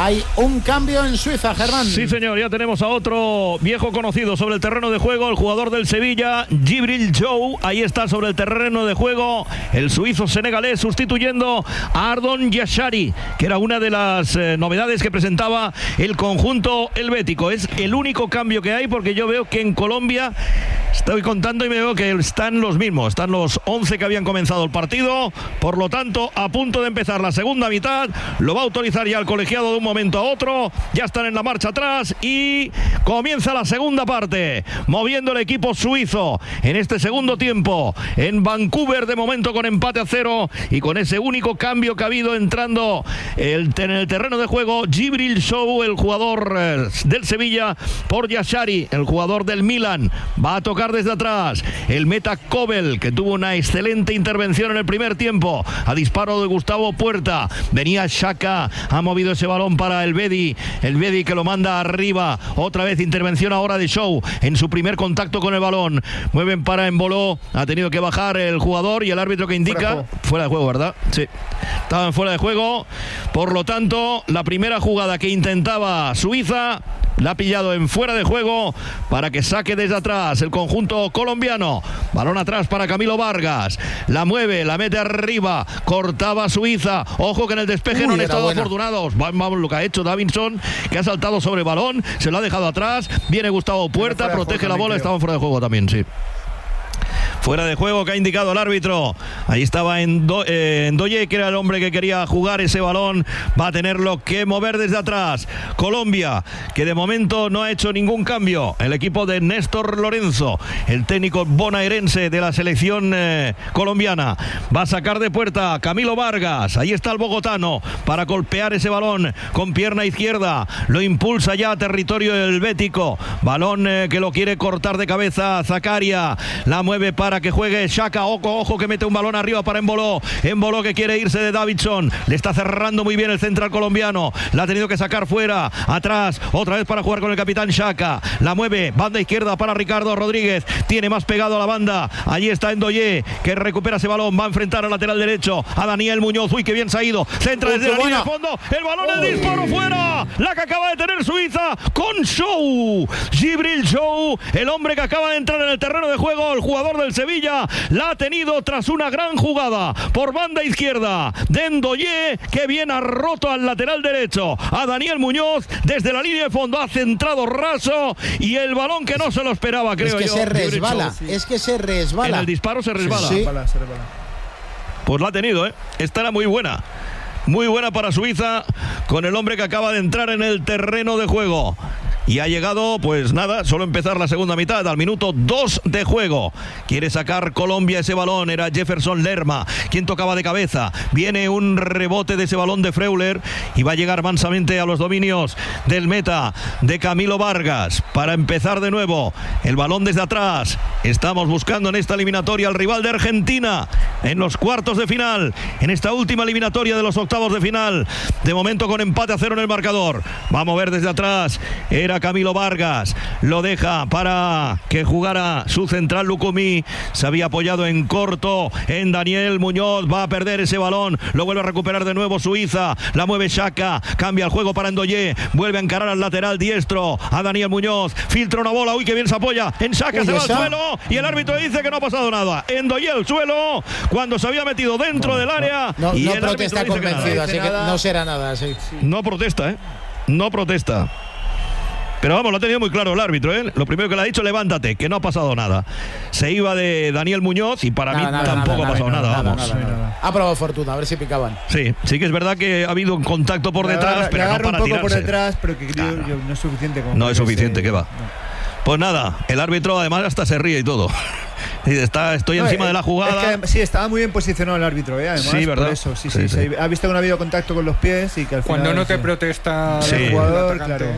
Hay un cambio en Suiza, Germán. Sí, señor, ya tenemos a otro viejo conocido sobre el terreno de juego, el jugador del Sevilla, Djibril Jou. Ahí está sobre el terreno de juego el suizo senegalés, sustituyendo a Ardon Yashari, que era una de las novedades que presentaba el conjunto helvético. Es el único cambio que hay, porque yo veo que en Colombia, estoy contando y me veo que están los mismos, están los 11 que habían comenzado el partido. Por lo tanto, a punto de empezar la segunda mitad, lo va a autorizar ya el colegiado de un momento a otro. Ya están en la marcha atrás y comienza la segunda parte, moviendo el equipo suizo en este segundo tiempo en Vancouver, de momento con empate a 0 y con ese único cambio que ha habido entrando en el terreno de juego Djibril Jou, el jugador del Sevilla, por Yashari, el jugador del Milan. Va a tocar desde atrás el meta Kobel, que tuvo una excelente intervención en el primer tiempo a disparo de Gustavo Puerta. Venía Xhaka, ha movido ese balón para el Bedi que lo manda arriba. Otra vez intervención ahora de Jou en su primer contacto con el balón. Mueven para Embolo, ha tenido que bajar el jugador y el árbitro que indica fuera de juego, ¿verdad? Sí, estaban fuera de juego. Por lo tanto, la primera jugada que intentaba Suiza la ha pillado en fuera de juego para que saque desde atrás el conjunto colombiano. Balón atrás para Camilo Vargas, la mueve, la mete arriba, cortaba Suiza. Ojo que en el despeje no han estado afortunados. Vamos lo que ha hecho Davinson, que ha saltado sobre el balón, se lo ha dejado atrás. Viene Gustavo Puerta, protege la bola, estaba fuera de juego también, sí. Fuera de juego que ha indicado el árbitro. Ahí estaba Ndoye, que era el hombre que quería jugar ese balón. Va a tenerlo que mover desde atrás Colombia, que de momento no ha hecho ningún cambio. El equipo de Néstor Lorenzo, el técnico bonaerense de la selección colombiana. Va a sacar de puerta Camilo Vargas. Ahí está el bogotano para golpear ese balón con pierna izquierda. Lo impulsa ya a territorio helvético. Balón que lo quiere cortar de cabeza Zakaria. La mueve para que juegue Xhaka. Ojo que mete un balón arriba para Embolo que quiere irse de Davinson. Le está cerrando muy bien el central colombiano. La ha tenido que sacar fuera. Atrás, otra vez para jugar con el capitán Xhaka. La mueve, banda izquierda para Ricardo Rodríguez. Tiene más pegado a la banda. Allí está Ndoye, que recupera ese balón. Va a enfrentar al lateral derecho a Daniel Muñoz. Uy, que bien se ha ido. Centra desde la línea de fondo. El balón, el disparo fuera. La que acaba de tener Suiza con Jou. Djibril Jou, el hombre que acaba de entrar en el terreno de juego, el jugador del Sevilla, la ha tenido tras una gran jugada por banda izquierda de Ndoye, que bien ha roto al lateral derecho a Daniel Muñoz. Desde la línea de fondo ha centrado raso y el balón que no se lo esperaba, creo yo. Es que se resbala. En el disparo se resbala. Sí. Pues la ha tenido, ¿eh? Esta era muy buena. Muy buena para Suiza, con el hombre que acaba de entrar en el terreno de juego. Y ha llegado, pues nada, solo empezar la segunda mitad, al minuto 2 de juego. Quiere sacar Colombia ese balón, era Jefferson Lerma quien tocaba de cabeza. Viene un rebote de ese balón de Freuler y va a llegar mansamente a los dominios del meta de Camilo Vargas para empezar de nuevo. El balón desde atrás. Estamos buscando en esta eliminatoria al rival de Argentina en los cuartos de final, en esta última eliminatoria de los octavos de final. De momento con empate a 0 en el marcador. Va a mover desde atrás. Era Camilo Vargas, lo deja para que jugara su central Lucumí. Se había apoyado en corto en Daniel Muñoz. Va a perder ese balón, lo vuelve a recuperar de nuevo Suiza. La mueve Xhaka, cambia el juego para Ndoye, vuelve a encarar al lateral diestro a Daniel Muñoz, filtra una bola. Uy, que bien se apoya en Xhaka, se va al suelo y el árbitro dice que no ha pasado nada. Ndoye al suelo cuando se había metido dentro del área. No y el protesta convencido, así que no será nada. Sí. No protesta, no protesta. Pero vamos, lo ha tenido muy claro el árbitro, ¿eh? Lo primero que le ha dicho, levántate, que no ha pasado nada. Se iba de Daniel Muñoz y para mí tampoco ha pasado nada, vamos. Ha probado fortuna, a ver si picaban. Sí que es verdad que ha habido un contacto por detrás, pero no para un poco tirarse. Por detrás, pero que creo yo no es suficiente. No es suficiente, ¿qué va? Pues nada, el árbitro además hasta se ríe y todo. Estoy encima de la jugada. Es que, sí, estaba muy bien posicionado el árbitro, además. Sí, ¿verdad? Por eso, sí. Ha visto que no ha habido contacto con los pies y que al final. Cuando no te protesta el jugador, claro.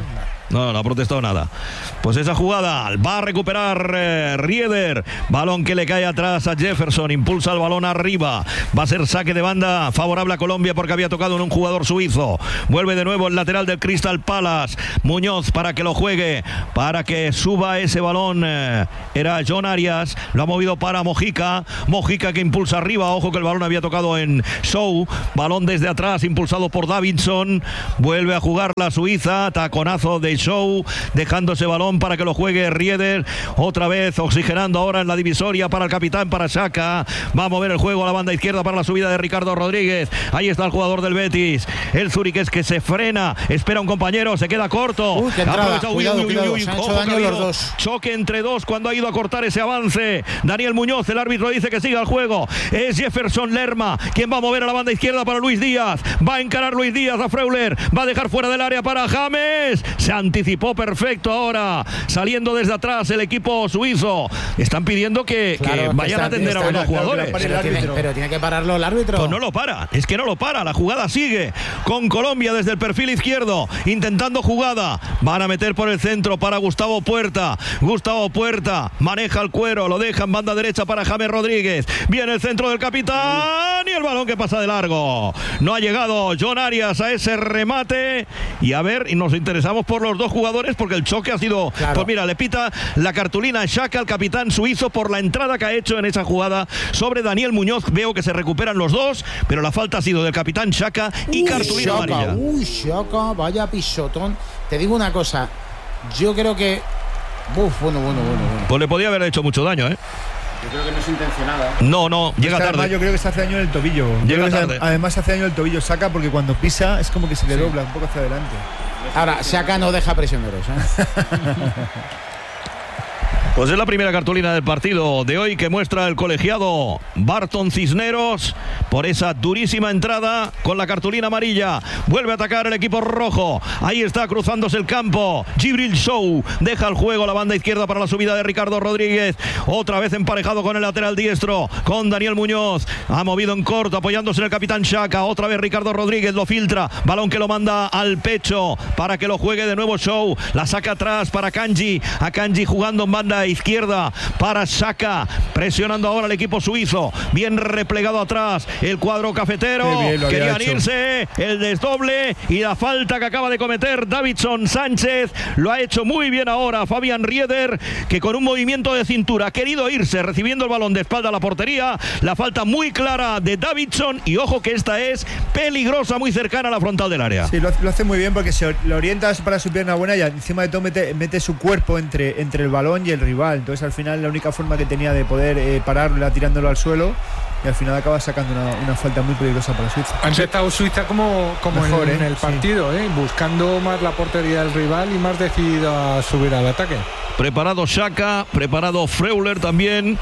No ha protestado nada. Pues esa jugada va a recuperar Rieder. Balón que le cae atrás a Jefferson. Impulsa el balón arriba. Va a ser saque de banda favorable a Colombia porque había tocado en un jugador suizo. Vuelve de nuevo el lateral del Crystal Palace. Muñoz para que lo juegue, para que suba ese balón. Era John Arias. Lo ha movido para Mojica. Mojica que impulsa arriba. Ojo que el balón había tocado en Shaw. Balón desde atrás impulsado por Davidson. Vuelve a jugar la Suiza. Taconazo de Shaw, dejando ese balón para que lo juegue Rieder. Otra vez oxigenando ahora en la divisoria para el capitán, para Xhaka. Va a mover el juego a la banda izquierda para la subida de Ricardo Rodríguez. Ahí está el jugador del Betis. El Zúrich es que se frena. Espera un compañero. Se queda corto. Qué entrada. Cuidado. Se han hecho daño los dos. Choque entre dos cuando ha ido a cortar ese avance. Daniel Muñoz, el árbitro dice que siga el juego. Es Jefferson Lerma quien va a mover a la banda izquierda para Luis Díaz. Va a encarar Luis Díaz a Freuler. Va a dejar fuera del área para James. Se anticipó perfecto ahora. Saliendo desde atrás el equipo suizo. Están pidiendo que vayan a atender a los jugadores. Pero tiene que pararlo el árbitro. Pues no lo para. Es que no lo para. La jugada sigue con Colombia desde el perfil izquierdo. Intentando jugada. Van a meter por el centro para Gustavo Puerta. Gustavo Puerta maneja el cuero. Lo deja en banda derecha para James Rodríguez. Viene el centro del capitán. Y el balón que pasa de largo. No ha llegado John Arias a ese remate. Y a ver, y nos interesamos por los dos jugadores porque el choque ha sido... Pues mira, le pita la cartulina a Xhaka, el capitán suizo, por la entrada que ha hecho en esa jugada sobre Daniel Muñoz. Veo que se recuperan los dos, pero la falta ha sido del capitán Xhaka y cartulina amarilla. Xhaka, vaya pisotón. Te digo una cosa, yo creo que... Bueno. Pues le podía haber hecho mucho daño, ¿eh? Yo creo que no es intencionada. No, llega tarde. Además, yo creo que se hace daño en el tobillo. Llega tarde. Además, se hace daño en el tobillo. Saca porque cuando pisa es como que se le dobla un poco hacia adelante. Ahora, Xhaka no deja prisioneros, ¿eh? Pues es la primera cartulina del partido de hoy que muestra el colegiado Barton Cisneros por esa durísima entrada con la cartulina amarilla. Vuelve a atacar el equipo rojo. Ahí está cruzándose el campo. Djibril Sow deja el juego a la banda izquierda para la subida de Ricardo Rodríguez. Otra vez emparejado con el lateral diestro, con Daniel Muñoz. Ha movido en corto apoyándose en el capitán Xhaka. Otra vez Ricardo Rodríguez lo filtra. Balón que lo manda al pecho para que lo juegue de nuevo Sow. La saca atrás para Kanji. A Kanji jugando en banda izquierda para Xhaka, presionando ahora el equipo suizo, bien replegado atrás el cuadro cafetero, querían irse, el desdoble y la falta que acaba de cometer Davinson Sánchez, lo ha hecho muy bien ahora Fabián Rieder, que con un movimiento de cintura ha querido irse recibiendo el balón de espalda a la portería, la falta muy clara de Davinson y ojo que esta es peligrosa, muy cercana a la frontal del área. Sí, lo hace muy bien porque se lo orienta para su pierna buena y encima de todo mete su cuerpo entre el balón y el rival. Entonces al final la única forma que tenía de poder pararlo era tirándolo al suelo y al final acaba sacando una falta muy peligrosa para Suiza. Han estado Suiza como mejor, en el partido, buscando más la portería del rival y más decidido a subir al ataque. Preparado Xhaka, preparado Freuler también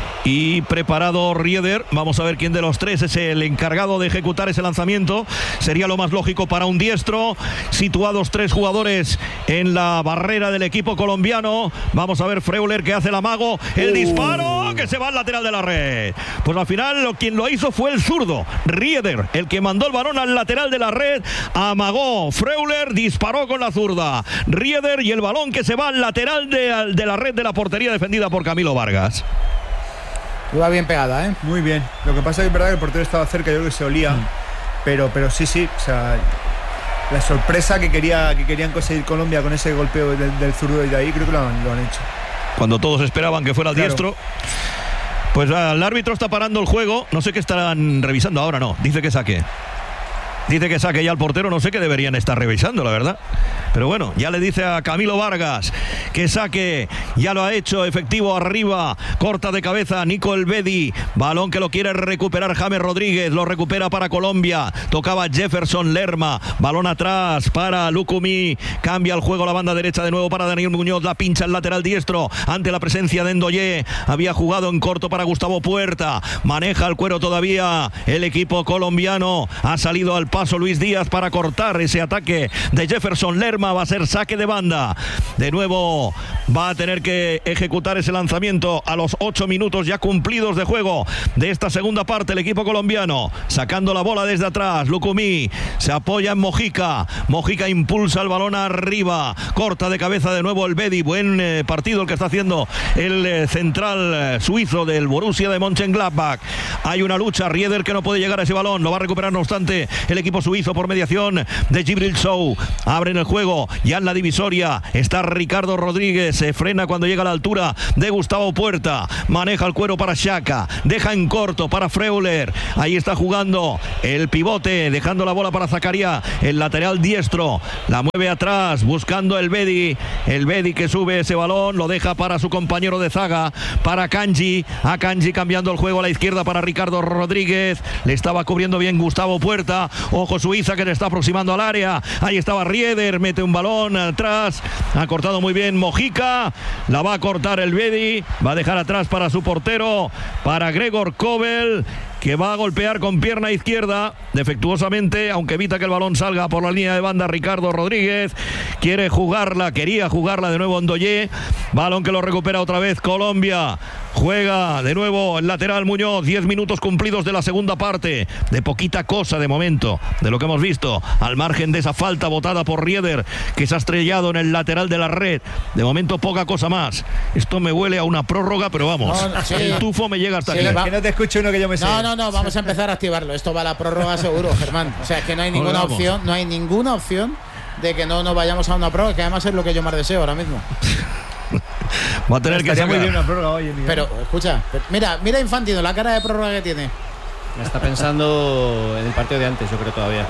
y preparado Rieder. Vamos a ver quién de los tres es el encargado de ejecutar ese lanzamiento. Sería lo más lógico para un diestro. Situados tres jugadores en la barrera del equipo colombiano. Vamos a ver Freuler que hace el amago. El disparo que se va al lateral de la red. Pues al final quien lo hizo fue el zurdo Rieder, el que mandó el balón al lateral de la red. Amagó Freuler, disparó con la zurda Rieder y el balón que se va al lateral de la red de la portería defendida por Camilo Vargas. Iba bien pegada, ¿eh? Muy bien. Lo que pasa es que es verdad que el portero estaba cerca, yo creo que se olía. Pero sí. O sea, la sorpresa que querían conseguir Colombia con ese golpeo del zurdo y de ahí creo que lo han hecho. Cuando todos esperaban que fuera el diestro. Pues el árbitro está parando el juego. No sé qué estarán revisando ahora, no. Dice que saque. Dice que saque ya al portero, no sé qué deberían estar revisando, la verdad. Pero bueno, ya le dice a Camilo Vargas que saque, ya lo ha hecho, efectivo arriba, corta de cabeza Nico Elvedi, balón que lo quiere recuperar James Rodríguez, lo recupera para Colombia, tocaba Jefferson Lerma, balón atrás para Lucumí, cambia el juego a la banda derecha de nuevo para Daniel Muñoz, la pincha el lateral diestro, ante la presencia de Ndoye, había jugado en corto para Gustavo Puerta, maneja el cuero todavía el equipo colombiano, ha salido al paso Luis Díaz para cortar ese ataque de Jefferson Lerma. Lerma, va a ser saque de banda. De nuevo va a tener que ejecutar ese lanzamiento a los 8 minutos ya cumplidos de juego de esta segunda parte. El equipo colombiano sacando la bola desde atrás. Lucumí se apoya en Mojica. Mojica impulsa el balón arriba. Corta de cabeza de nuevo el Bedi. Buen partido el que está haciendo el central suizo del Borussia de Mönchengladbach. Hay una lucha. Rieder que no puede llegar a ese balón. Lo va a recuperar no obstante el equipo suizo por mediación de Djibril Sow. Abren el juego. Ya en la divisoria está Ricardo Rodríguez. Se frena cuando llega a la altura de Gustavo Puerta. Maneja el cuero para Xhaka. Deja en corto para Freuler. Ahí está jugando el pivote. Dejando la bola para Zakaria. El lateral diestro. La mueve atrás. Buscando el Bedi. El Bedi que sube ese balón. Lo deja para su compañero de zaga. Para Kanji. A Kanji cambiando el juego a la izquierda para Ricardo Rodríguez. Le estaba cubriendo bien Gustavo Puerta. Ojo Suiza que le está aproximando al área. Ahí estaba Rieder. Mete un balón atrás. Ha cortado muy bien Mojica. La va a cortar el Bedi. Va a dejar atrás para su portero. Para Gregor Kobel, que va a golpear con pierna izquierda defectuosamente, aunque evita que el balón salga por la línea de banda. Ricardo Rodríguez quería jugarla de nuevo en Ndoye. Balón que lo recupera otra vez Colombia. Juega de nuevo el lateral Muñoz. 10 minutos cumplidos de la segunda parte. De poquita cosa de momento, de lo que hemos visto, al margen de esa falta botada por Rieder, que se ha estrellado en el lateral de la red. De momento poca cosa más. Esto me huele a una prórroga, pero vamos, sí. el tufo me llega hasta aquí. Que no te escuche uno que yo me sé. No, vamos a empezar a activarlo. Esto va a la prórroga seguro, Germán. O sea, es que no hay ninguna opción de que no nos vayamos a una prórroga, que además es lo que yo más deseo ahora mismo. Va a tener que sacar. muy bien una prórroga hoy, pero escucha, mira Infantino, la cara de prórroga que tiene. Me está pensando en el partido de antes, yo creo todavía.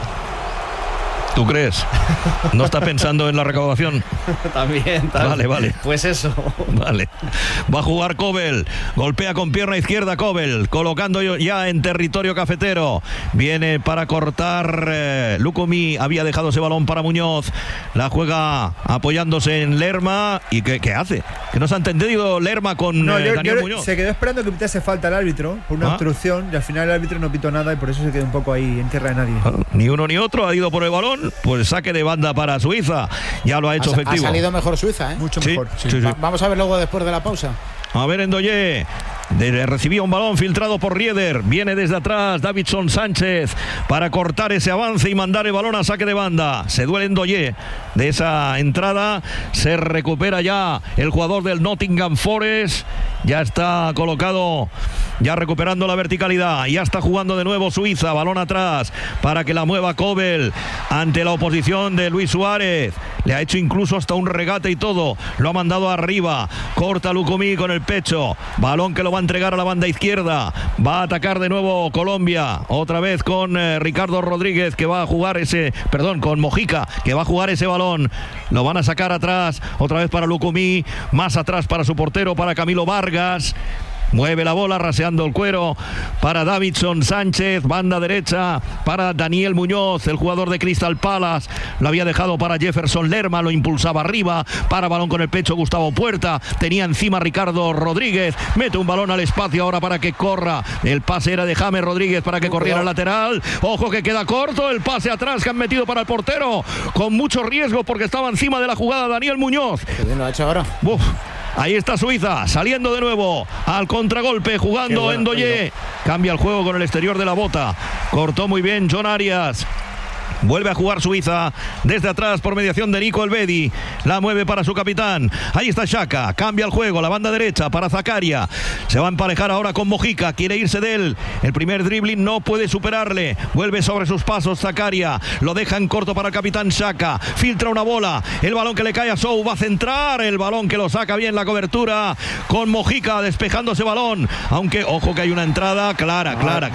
¿Tú crees? ¿No está pensando en la recaudación? También. Vale. Pues eso. Vale. Va a jugar Kobel. Golpea con pierna izquierda Kobel. Colocando ya en territorio cafetero. Viene para cortar. Lucumí había dejado ese balón para Muñoz. La juega apoyándose en Lerma. ¿Y qué hace? Que no se ha entendido Lerma con Daniel Muñoz. Se quedó esperando que pitase falta el árbitro por una obstrucción. Y al final el árbitro no pitó nada. Y por eso se quedó un poco ahí en tierra de nadie. Ni uno ni otro ha ido por el balón. Pues saque de banda para Suiza. Ya lo ha hecho efectivo. Ha salido mejor Suiza, ¿eh? Mucho mejor. Sí. Vamos a ver luego después de la pausa. A ver, Ndoye recibía un balón filtrado por Rieder. Viene desde atrás Davinson Sánchez para cortar ese avance y mandar el balón a saque de banda. Se duele Ndoye de esa entrada. Se recupera ya el jugador del Nottingham Forest. Ya está colocado, ya recuperando la verticalidad. Ya está jugando de nuevo Suiza. Balón atrás para que la mueva Kobel ante la oposición de Luis Suárez. Le ha hecho incluso hasta un regate y todo. Lo ha mandado arriba. Corta Lucumí con el pecho. Balón que lo va a entregar a la banda izquierda. Va a atacar de nuevo Colombia. Otra vez con Ricardo Rodríguez, que va a jugar con Mojica, que va a jugar ese balón. Lo van a sacar atrás. Otra vez para Lucumí. Más atrás para su portero, para Camilo Vargas. Mueve la bola raseando el cuero para Davinson Sánchez. Banda derecha para Daniel Muñoz, el jugador de Crystal Palace. Lo había dejado para Jefferson Lerma. Lo impulsaba arriba. Para balón con el pecho Gustavo Puerta. Tenía encima Ricardo Rodríguez. Mete un balón al espacio ahora para que corra. El pase era de James Rodríguez para que corriera al lateral. Ojo que queda corto. El pase atrás que han metido para el portero. Con mucho riesgo porque estaba encima de la jugada Daniel Muñoz. Qué bien lo ha hecho ahora. Ahí está Suiza, saliendo de nuevo al contragolpe, jugando en Ndoye. Cambia el juego con el exterior de la bota. Cortó muy bien John Arias. Vuelve a jugar Suiza desde atrás por mediación de Nico El Bedi. La mueve para su capitán. Ahí está Xhaka. Cambia el juego. La banda derecha para Zakaria. Se va a emparejar ahora con Mojica. Quiere irse de él. El primer dribbling no puede superarle. Vuelve sobre sus pasos Zakaria. Lo deja en corto para el capitán Xhaka. Filtra una bola. El balón que le cae a Sow. Va a centrar. El balón que lo saca bien la cobertura. Con Mojica despejando ese balón. Aunque, ojo que hay una entrada clara.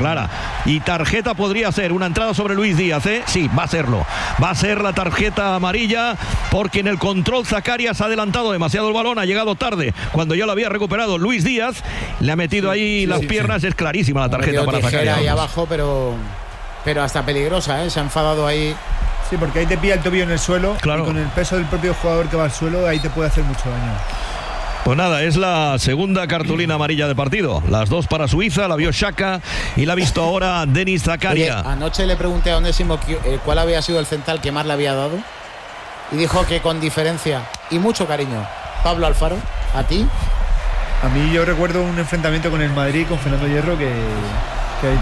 Y tarjeta podría ser. Una entrada sobre Luis Díaz, ¿eh? Sí. Va a serlo. Va a ser la tarjeta amarilla porque en el control Zakaria se ha adelantado demasiado el balón, ha llegado tarde cuando ya lo había recuperado Luis Díaz, le ha metido ahí las piernas. Es clarísima la tarjeta para Zakaria. Ahí abajo, pero hasta peligrosa, ¿eh? Se ha enfadado ahí. Sí, porque ahí te pilla el tobillo en el suelo. Claro. Y con el peso del propio jugador que va al suelo, ahí te puede hacer mucho daño. Pues nada, es la segunda cartulina amarilla de partido. Las dos para Suiza, la vio Xhaka y la ha visto ahora Denis Zakaria. Oye, anoche le pregunté a Onésimo cuál había sido el central que más le había dado. y dijo que con diferencia y mucho cariño. Pablo Alfaro, ¿a ti? A mí yo recuerdo un enfrentamiento con el Madrid, con Fernando Hierro, que ahí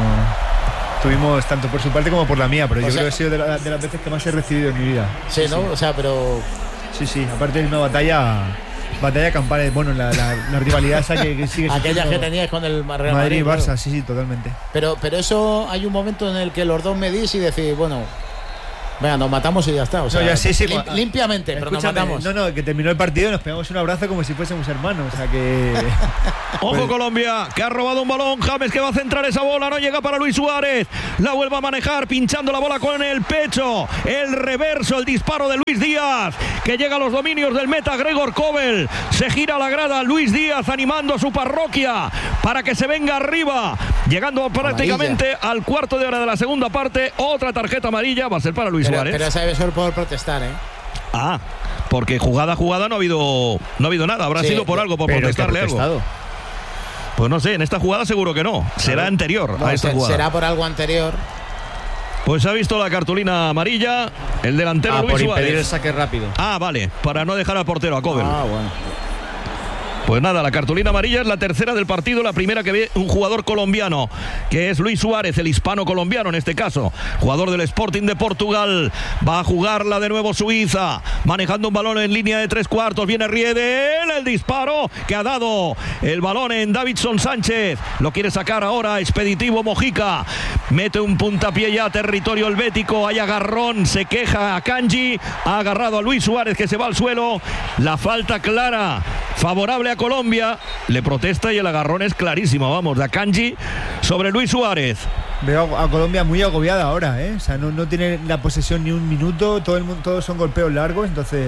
tuvimos tanto por su parte como por la mía, pero yo creo que ha sido de las veces que más he recibido en mi vida. Sí, ¿no? Sí. O sea, pero... Sí, aparte de una batalla campal, bueno, la rivalidad esa que sigue. Aquella que tenías con el Real Madrid y Barça, claro. sí, totalmente. Pero eso hay un momento en el que los dos medís y decís, bueno, venga, nos matamos y ya está. O sea, no, ya, sí, limpiamente, pero nos matamos. No, que terminó el partido y nos pegamos un abrazo como si fuésemos hermanos. O sea que. Ojo Colombia, que ha robado un balón. James que va a centrar esa bola, no llega para Luis Suárez. La vuelve a manejar, pinchando la bola con el pecho. El reverso, el disparo de Luis Díaz, que llega a los dominios del meta Gregor Kobel. Se gira a la grada Luis Díaz animando a su parroquia para que se venga arriba. Llegando prácticamente al cuarto de hora de la segunda parte. Otra tarjeta amarilla va a ser para Luis Suárez. Pero esa debe ser por protestar, ¿eh? Ah, porque jugada no ha habido nada. Habrá sido por algo, por protestarle algo. Pues no sé, en esta jugada seguro que no. Será anterior a esta jugada. Será por algo anterior. Pues ha visto la cartulina amarilla el delantero Luis Suárez. Por impedir el saque rápido. Ah, vale, para no dejar al portero, a Kobel. Ah, bueno. Pues nada, la cartulina amarilla es la tercera del partido, la primera que ve un jugador colombiano, que es Luis Suárez, el hispano-colombiano en este caso, jugador del Sporting de Portugal. Va a jugarla de nuevo Suiza, manejando un balón en línea de 3/4, viene Riedel, el disparo que ha dado el balón en Davinson Sánchez, lo quiere sacar ahora Expeditivo Mojica, mete un puntapié ya a territorio helvético, hay agarrón, se queja a Kanji, ha agarrado a Luis Suárez que se va al suelo, la falta clara, favorable a Colombia, le protesta y el agarrón es clarísimo, vamos, de Akanji sobre Luis Suárez. Veo a Colombia muy agobiada ahora, ¿eh? O sea, no tiene la posesión ni un minuto, todos son golpeos largos, entonces...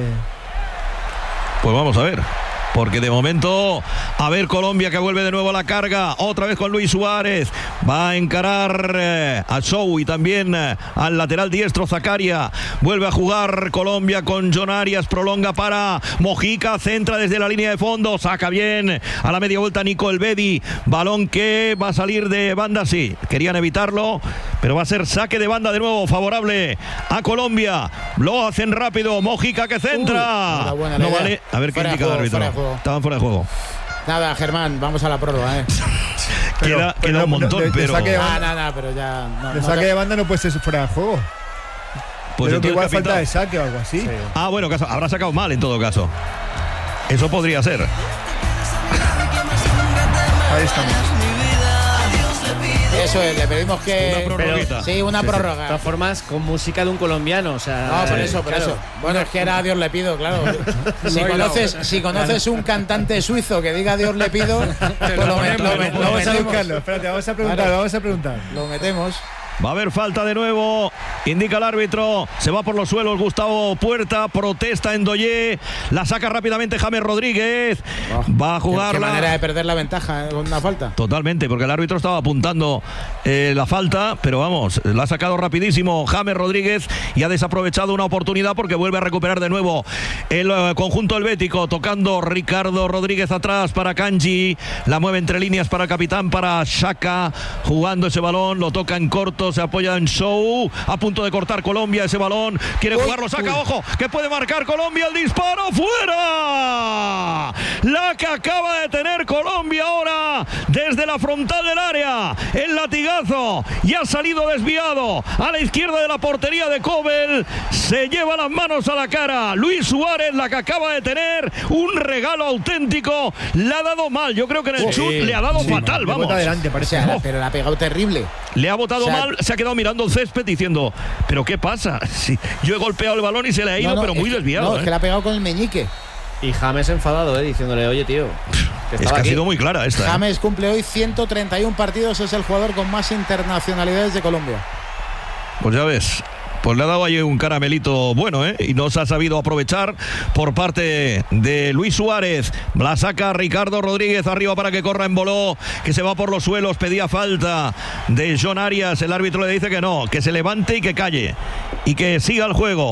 Pues vamos a ver. Porque de momento, a ver Colombia que vuelve de nuevo a la carga, otra vez con Luis Suárez, va a encarar a Show y también al lateral diestro Zakaria, vuelve a jugar Colombia con John Arias, prolonga para Mojica, centra desde la línea de fondo, saca bien a la media vuelta Nico Elvedi, balón que va a salir de banda, sí, querían evitarlo, pero va a ser saque de banda de nuevo, favorable a Colombia, lo hacen rápido, Mojica que centra, no vale, a ver qué indica el árbitro. Estaban fuera de juego. Nada, Germán, vamos a la prórroga, queda un montón, pero... Nada, pero ya... De saque de banda no puede ser fuera de juego. Pues creo que igual falta de saque o algo así. Sí. Ah, bueno, habrá sacado mal en todo caso. Eso podría ser. Ahí estamos. Eso es, le pedimos que... Una prórroga. Sí, una prórroga. De todas formas, con música de un colombiano, o sea... No, por eso. Bueno, es que era Dios le pido, claro. Si conoces un cantante suizo que diga Dios le pido, pues lo metemos. Vamos a buscarlo, espérate, vamos a preguntar. Lo metemos. Va a haber falta de nuevo, indica el árbitro, se va por los suelos Gustavo Puerta, protesta en Doyé, la saca rápidamente James Rodríguez, va a jugarla. Qué manera de perder la ventaja con una falta. Totalmente, porque el árbitro estaba apuntando la falta, pero vamos, la ha sacado rapidísimo James Rodríguez y ha desaprovechado una oportunidad porque vuelve a recuperar de nuevo el conjunto helvético, tocando Ricardo Rodríguez atrás para Kanji, la mueve entre líneas para el capitán, para Xhaka, jugando ese balón, lo toca en corto, se apoya en Show, a punto de cortar Colombia ese balón, quiere jugarlo, saca, ojo, que puede marcar Colombia, el disparo, fuera, la que acaba de tener Colombia ahora, desde la frontal del área, el latigazo, y ha salido desviado, a la izquierda de la portería de Kobel, se lleva las manos a la cara, Luis Suárez, la que acaba de tener, un regalo auténtico, le ha dado mal, yo creo que en el chut le ha dado fatal, vamos. Adelante, parece. Pero la ha pegado terrible. Le ha botado mal, se ha quedado mirando el césped diciendo, ¿pero qué pasa? Si yo he golpeado el balón y se le ha ido, pero muy desviado. No, es que le ha pegado con el meñique. Y James enfadado, diciéndole, oye, tío. Es que ha sido muy clara esta. James cumple hoy 131 partidos, es el jugador con más internacionalidades de Colombia. Pues ya ves. Pues le ha dado ahí un caramelito bueno, y no se ha sabido aprovechar por parte de Luis Suárez. La saca Ricardo Rodríguez arriba para que corra en Boló, que se va por los suelos, pedía falta de John Arias. El árbitro le dice que no, que se levante y que calle y que siga el juego.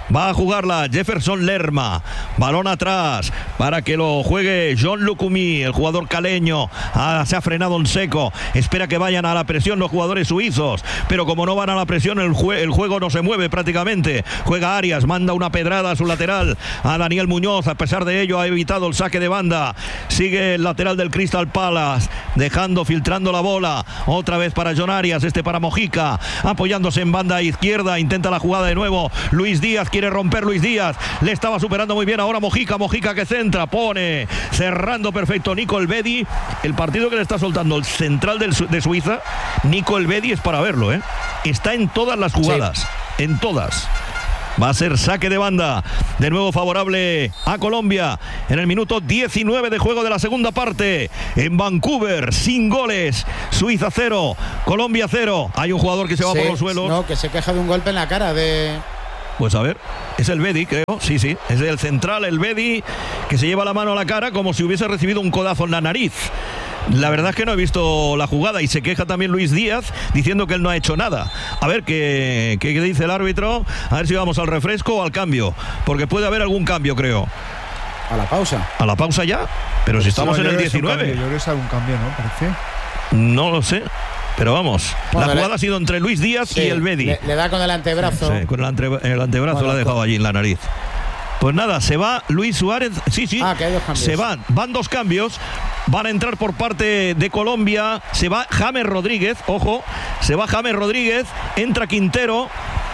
Va a jugarla Jefferson Lerma. Balón atrás para que lo juegue John Lucumí, el jugador caleño. Se ha frenado en seco. Espera que vayan a la presión los jugadores suizos. Pero como no van a la presión, el juego no se mueve prácticamente. Juega Arias, manda una pedrada a su lateral a Daniel Muñoz. A pesar de ello, ha evitado el saque de banda. Sigue el lateral del Crystal Palace, filtrando la bola. Otra vez para John Arias, para Mojica. Apoyándose en banda izquierda. Intenta la jugada de nuevo. Luis Díaz. Quiere romper Luis Díaz, le estaba superando muy bien ahora Mojica que centra, pone, cerrando perfecto Nico Elvedi. El partido que le está soltando el central de Suiza, Nico Elvedi, es para verlo, está en todas las jugadas, en todas. Va a ser saque de banda, de nuevo favorable a Colombia en el minuto 19 de juego de la segunda parte en Vancouver, sin goles. Suiza 0, Colombia 0. Hay un jugador que se va por los suelos. No, que se queja de un golpe en la cara de... Pues a ver, es el Bedi, creo. Sí, es el central, el Bedi, que se lleva la mano a la cara como si hubiese recibido un codazo en la nariz. La verdad es que no he visto la jugada y se queja también Luis Díaz diciendo que él no ha hecho nada. A ver qué dice el árbitro, a ver si vamos al refresco o al cambio, porque puede haber algún cambio, creo. ¿A la pausa? ¿A la pausa ya? Pero si estamos en el 19. Yo creo que es algún cambio, ¿no? Parece. No lo sé. Pero vamos, bueno, la jugada ha sido entre Luis Díaz y el Bedi. Le da con el antebrazo. Sí, con el antebrazo bueno, la ha dejado allí en la nariz. Pues nada, se va Luis Suárez. Sí. Que hay dos cambios. Se van dos cambios. Van a entrar por parte de Colombia. Se va James Rodríguez. Ojo, se va James Rodríguez. Entra Quintero.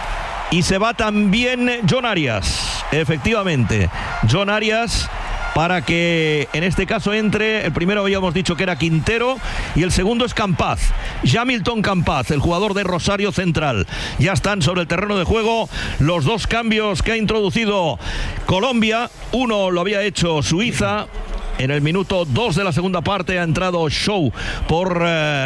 Y se va también John Arias. Efectivamente, John Arias, para que en este caso entre, el primero habíamos dicho que era Quintero y el segundo es Campaz, Jamilton Campaz, el jugador de Rosario Central. Ya están sobre el terreno de juego los dos cambios que ha introducido Colombia. Uno lo había hecho Suiza. En el minuto 2 de la segunda parte ha entrado Show por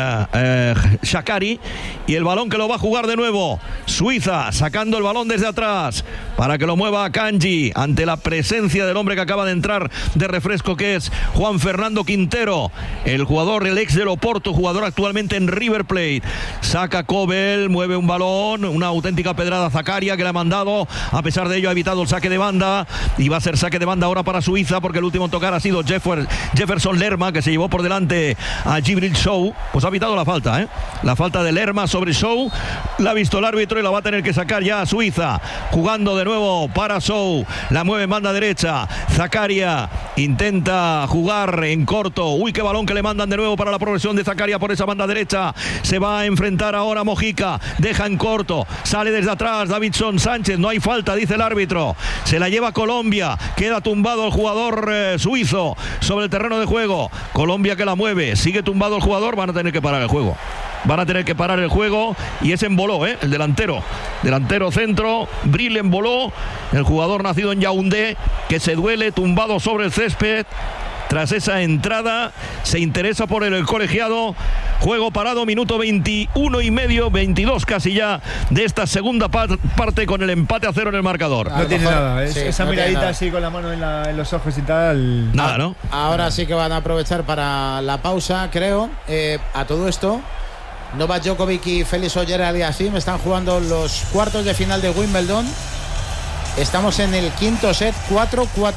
Shakari, y el balón que lo va a jugar de nuevo Suiza, sacando el balón desde atrás para que lo mueva Kanji ante la presencia del hombre que acaba de entrar de refresco, que es Juan Fernando Quintero, el jugador, el ex del Oporto, jugador actualmente en River Plate. Saca Kobel, mueve un balón, una auténtica pedrada a Zakaria que le ha mandado. A pesar de ello ha evitado el saque de banda y va a ser saque de banda ahora para Suiza, porque el último en tocar ha sido Jefferson Lerma, que se llevó por delante a Djibril Sow. Pues ha evitado la falta, la falta de Lerma sobre Sow, la ha visto el árbitro y la va a tener que sacar ya a Suiza. Jugando de nuevo para Sow, la mueve en banda derecha. Zakaria intenta jugar en corto. Uy, qué balón que le mandan de nuevo para la progresión de Zakaria por esa banda derecha. Se va a enfrentar ahora Mojica, deja en corto, sale desde atrás Davinson Sánchez. No hay falta, dice el árbitro. Se la lleva Colombia, queda tumbado el jugador suizo sobre el terreno de juego. Colombia que la mueve, sigue tumbado el jugador. Van a tener que parar el juego. Van a tener que parar el juego. Y es Emboló, el delantero centro, Bril Emboló, el jugador nacido en Yaoundé, que se duele tumbado sobre el césped tras esa entrada. Se interesa por el colegiado. Juego parado, minuto 21 y medio, 22 casi ya de esta segunda parte, con el empate a 0 en el marcador. No tiene nada, esa no miradita así con la mano en los ojos y tal. Nada, ¿no? Ahora sí que van a aprovechar para la pausa, creo. A todo esto, Novak Djokovic y Félix Auger-Aliassime están jugando los cuartos de final de Wimbledon. Estamos en el quinto set, 4-4.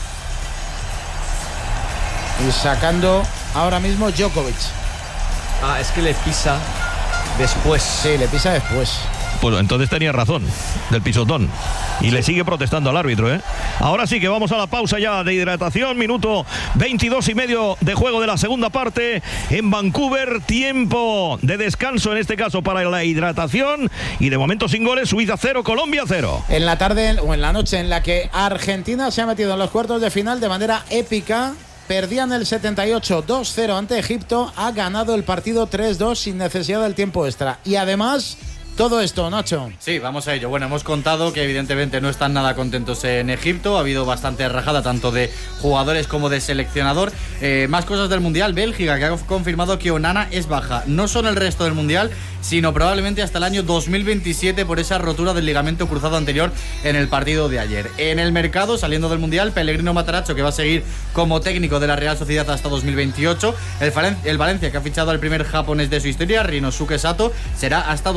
Y sacando ahora mismo Djokovic. Es que le pisa después. Sí, le pisa después. Pues entonces tenía razón, del pisotón. Y le sigue protestando al árbitro, Ahora sí que vamos a la pausa ya de hidratación. Minuto 22 y medio de juego de la segunda parte en Vancouver. Tiempo de descanso, en este caso para la hidratación. Y de momento sin goles, Suiza 0, Colombia 0. En la tarde o en la noche en la que Argentina se ha metido en los cuartos de final de manera épica. Perdían el 78 2-0 ante Egipto. Ha ganado el partido 3-2 sin necesidad del tiempo extra. Y además, todo esto, Nacho. Sí, vamos a ello. Bueno, hemos contado que evidentemente no están nada contentos en Egipto. Ha habido bastante rajada tanto de jugadores como de seleccionador. Más cosas del Mundial. Bélgica, que ha confirmado que Onana es baja. No solo el resto del Mundial, sino probablemente hasta el año 2027 por esa rotura del ligamento cruzado anterior en el partido de ayer. En el mercado, saliendo del Mundial, Pellegrino Matarazzo, que va a seguir como técnico de la Real Sociedad hasta 2028. El Valencia, que ha fichado al primer japonés de su historia, Rinosuke Sato, será hasta 2030.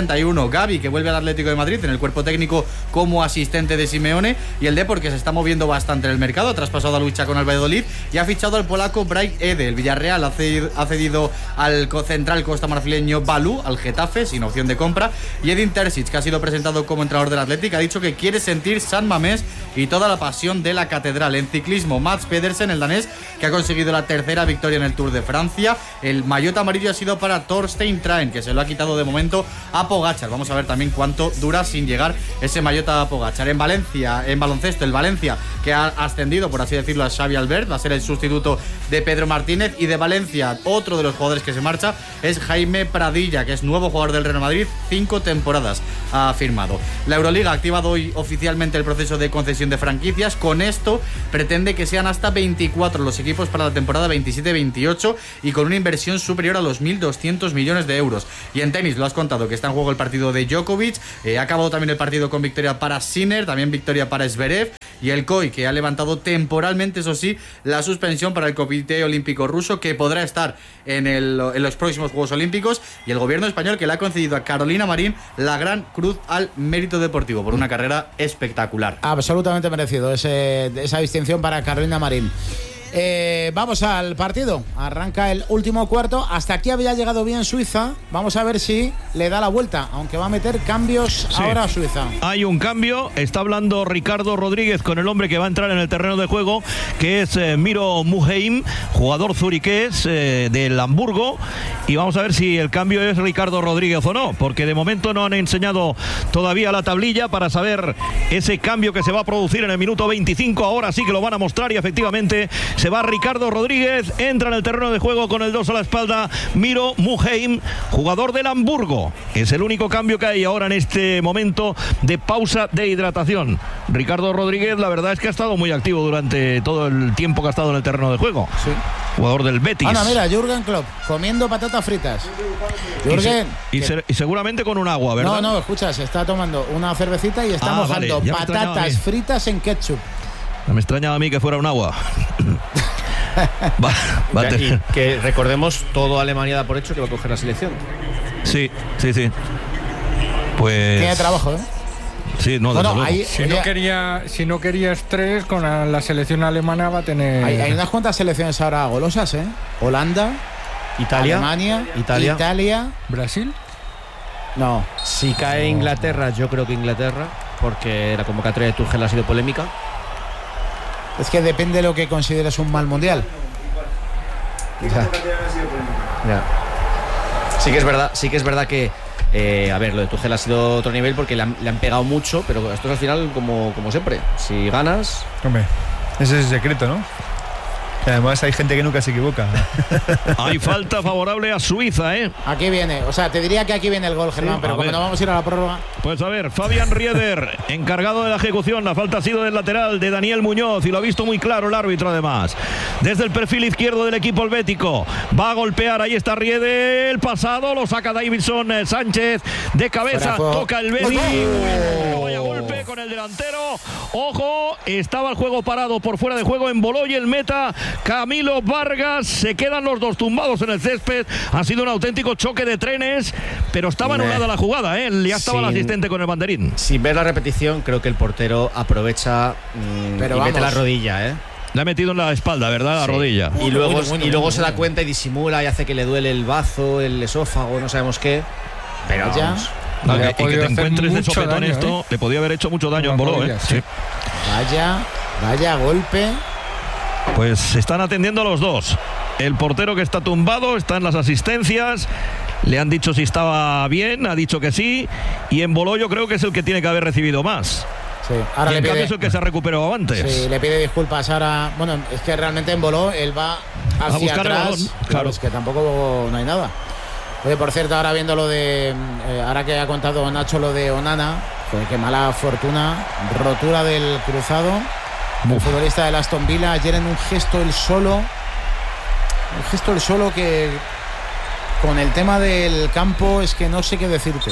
31. Gavi, que vuelve al Atlético de Madrid en el cuerpo técnico como asistente de Simeone. Y el Depor, que se está moviendo bastante en el mercado, ha traspasado a Luis Chacón al Valladolid y ha fichado al polaco Bright Ede. El Villarreal ha cedido al central costamarfileño Balú al Getafe sin opción de compra. Y Edin Terzic, que ha sido presentado como entrenador del Atlético, ha dicho que quiere sentir San Mamés y toda la pasión de la catedral. En ciclismo, Mads Pedersen, el danés, que ha conseguido la tercera victoria en el Tour de Francia. El maillot amarillo ha sido para Thorstein Traen, que se lo ha quitado de momento a Pogačar. Vamos a ver también cuánto dura sin llegar ese maillot a Pogačar. En Valencia, en baloncesto, el Valencia, que ha ascendido, por así decirlo, a Xavi Albert, va a ser el sustituto de Pedro Martínez. Y de Valencia, otro de los jugadores que se marcha es Jaime Pradilla, que es nuevo jugador del Real Madrid, 5 temporadas ha firmado. La Euroliga ha activado hoy oficialmente el proceso de concesión de franquicias. Con esto pretende que sean hasta 24 los equipos para la temporada 27-28 y con una inversión superior a los 1.200 millones de euros. Y en tenis, lo has contado, que está en juego el partido de Djokovic. Ha acabado también el partido con victoria para Sinner, también victoria para Zverev. Y el COI, que ha levantado temporalmente, eso sí, la suspensión para el Comité Olímpico Ruso, que podrá estar en los próximos Juegos Olímpicos. Y el gobierno español, que le ha concedido a Carolina Marín la Gran Cruz al Mérito Deportivo por una carrera espectacular. Absolutamente merecido esa distinción para Carolina Marín. Vamos al partido. Arranca el último cuarto. Hasta aquí había llegado bien Suiza. Vamos a ver si le da la vuelta, aunque va a meter cambios ahora a Suiza. Hay un cambio. Está hablando Ricardo Rodríguez con el hombre que va a entrar en el terreno de juego, que es Miro Muheim, jugador zuriqués del Hamburgo. Y vamos a ver si el cambio es Ricardo Rodríguez o no, porque de momento no han enseñado todavía la tablilla para saber ese cambio que se va a producir en el minuto 25. Ahora sí que lo van a mostrar y efectivamente se va Ricardo Rodríguez, entra en el terreno de juego con el 2 a la espalda Miro Muheim, jugador del Hamburgo. Es el único cambio que hay ahora en este momento de pausa de hidratación. Ricardo Rodríguez, la verdad es que ha estado muy activo durante todo el tiempo que ha estado en el terreno de juego. Sí. Jugador del Betis. Ana, mira, Jürgen Klopp comiendo patatas fritas. Jürgen. Y seguramente con un agua, ¿verdad? No, escucha, se está tomando una cervecita y está mojando patatas fritas en ketchup. Me extrañaba a mí que fuera un agua. Y que recordemos, todo Alemania da por hecho que va a coger la selección. Sí. Pues tiene trabajo, ¿eh? Sí, no, bueno, si no quería estrés, con la selección alemana va a tener. Hay unas cuantas selecciones ahora golosas, ¿eh? Holanda, Italia, Alemania, Italia. ¿Brasil? No. Si cae Inglaterra, yo creo que Inglaterra, porque la convocatoria de Tuchel ha sido polémica. Es que depende de lo que consideres un mal mundial. Ya. Sí que es verdad que a ver, lo de Tuchel ha sido otro nivel porque le han pegado mucho, pero esto es al final como siempre. Si ganas. Hombre, ese es el secreto, ¿no? Además hay gente que nunca se equivoca. Hay falta favorable a Suiza, ¿eh? Aquí viene, o sea, te diría que aquí viene el gol, Germán, sí, pero como no vamos a ir a la prórroga. Pues a ver, Fabián Rieder, encargado de la ejecución. La falta ha sido del lateral de Daniel Muñoz y lo ha visto muy claro el árbitro además. Desde el perfil izquierdo del equipo helvético. Va a golpear, ahí está Rieder, el pasado, lo saca Davinson Sánchez de cabeza, toca el Betis. Vaya golpe con el delantero. Ojo, estaba el juego parado por fuera de juego en Boloy, el meta Camilo Vargas. Se quedan los dos tumbados en el césped. Ha sido un auténtico choque de trenes, pero estaba anulada la jugada, ¿eh? Ya estaba el asistente con el banderín. Sin ver la repetición, creo que el portero aprovecha y mete la rodilla, ¿eh? Le ha metido en la espalda, ¿verdad? La rodilla. Y luego se da cuenta y disimula y hace que le duele el bazo, el esófago, no sabemos qué. Pero ya. Y que te encuentres de sopetón esto, le podía haber hecho mucho daño en Boló, ¿eh? Sí. Vaya golpe. Pues se están atendiendo los dos. El portero que está tumbado, está en las asistencias. Le han dicho si estaba bien, ha dicho que sí. Y en Boló yo creo que es el que tiene que haber recibido más. Sí. Ahora y en cambio es el que se ha recuperado antes. Sí, le pide disculpas ahora. Bueno, es que realmente en Boló él va hacia buscar atrás. El balón. Claro, es que tampoco no hay nada. Oye, por cierto, ahora viendo lo de... ahora que ha contado Nacho lo de Onana, qué mala fortuna, rotura del cruzado. El futbolista del Aston Villa ayer en un gesto el solo que con el tema del campo es que no sé qué decirte.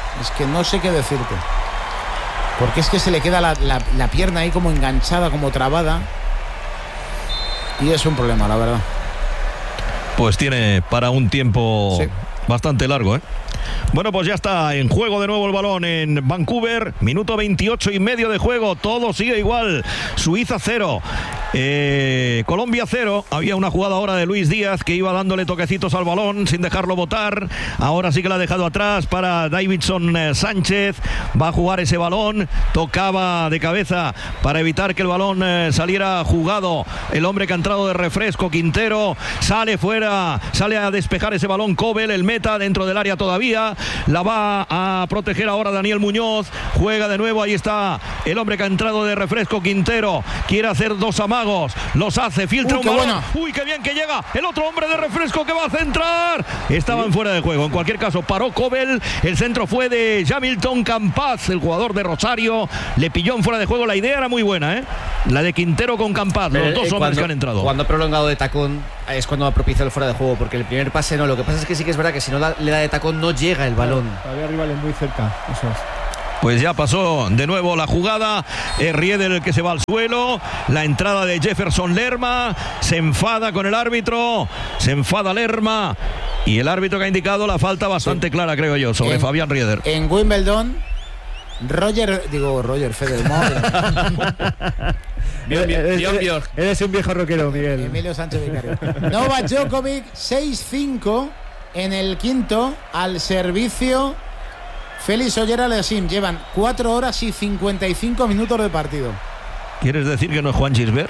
Porque es que se le queda la pierna ahí como enganchada, como trabada. Y es un problema, la verdad. Pues tiene para un tiempo bastante largo, ¿eh? Bueno, pues ya está en juego de nuevo el balón en Vancouver. Minuto 28 y medio de juego. Todo sigue igual. Suiza 0. Colombia 0. Había una jugada ahora de Luis Díaz que iba dándole toquecitos al balón sin dejarlo botar. Ahora sí que la ha dejado atrás para Davinson Sánchez. Va a jugar ese balón. Tocaba de cabeza para evitar que el balón saliera jugado. El hombre que ha entrado de refresco, Quintero. Sale fuera. Sale a despejar ese balón Kobel, el meta dentro del área todavía. La va a proteger ahora Daniel Muñoz. Juega de nuevo. Ahí está el hombre que ha entrado de refresco, Quintero. Quiere hacer dos amagos. Los hace, filtra un balón. Buena. Uy, qué bien que llega el otro hombre de refresco que va a centrar. Estaban fuera de juego. En cualquier caso, paró Kobel. El centro fue de Jamilton Campaz, el jugador de Rosario. Le pilló en fuera de juego. La idea era muy buena, la de Quintero con Campaz. Los dos hombres que han entrado. Cuando ha prolongado de tacón es cuando ha propiciado el fuera de juego, porque el primer pase no. Lo que pasa es que sí que es verdad que si no le da de tacón no llega el balón. Todavía arriba muy cerca. Eso es. Pues ya pasó de nuevo la jugada. Riedel el que se va al suelo. La entrada de Jefferson Lerma. Se enfada con el árbitro. Se enfada Lerma. Y el árbitro que ha indicado la falta bastante clara, creo yo, sobre Fabián Rieder. En Wimbledon, Roger Federer. Eres un viejo rockero, Miguel. Emilio Sánchez Vicario. Novak Djokovic 6-5 en el quinto al servicio. Félix Auger-Aliassime. Llevan 4 horas y 55 minutos de partido. ¿Quieres decir que no es Juan Gisbert?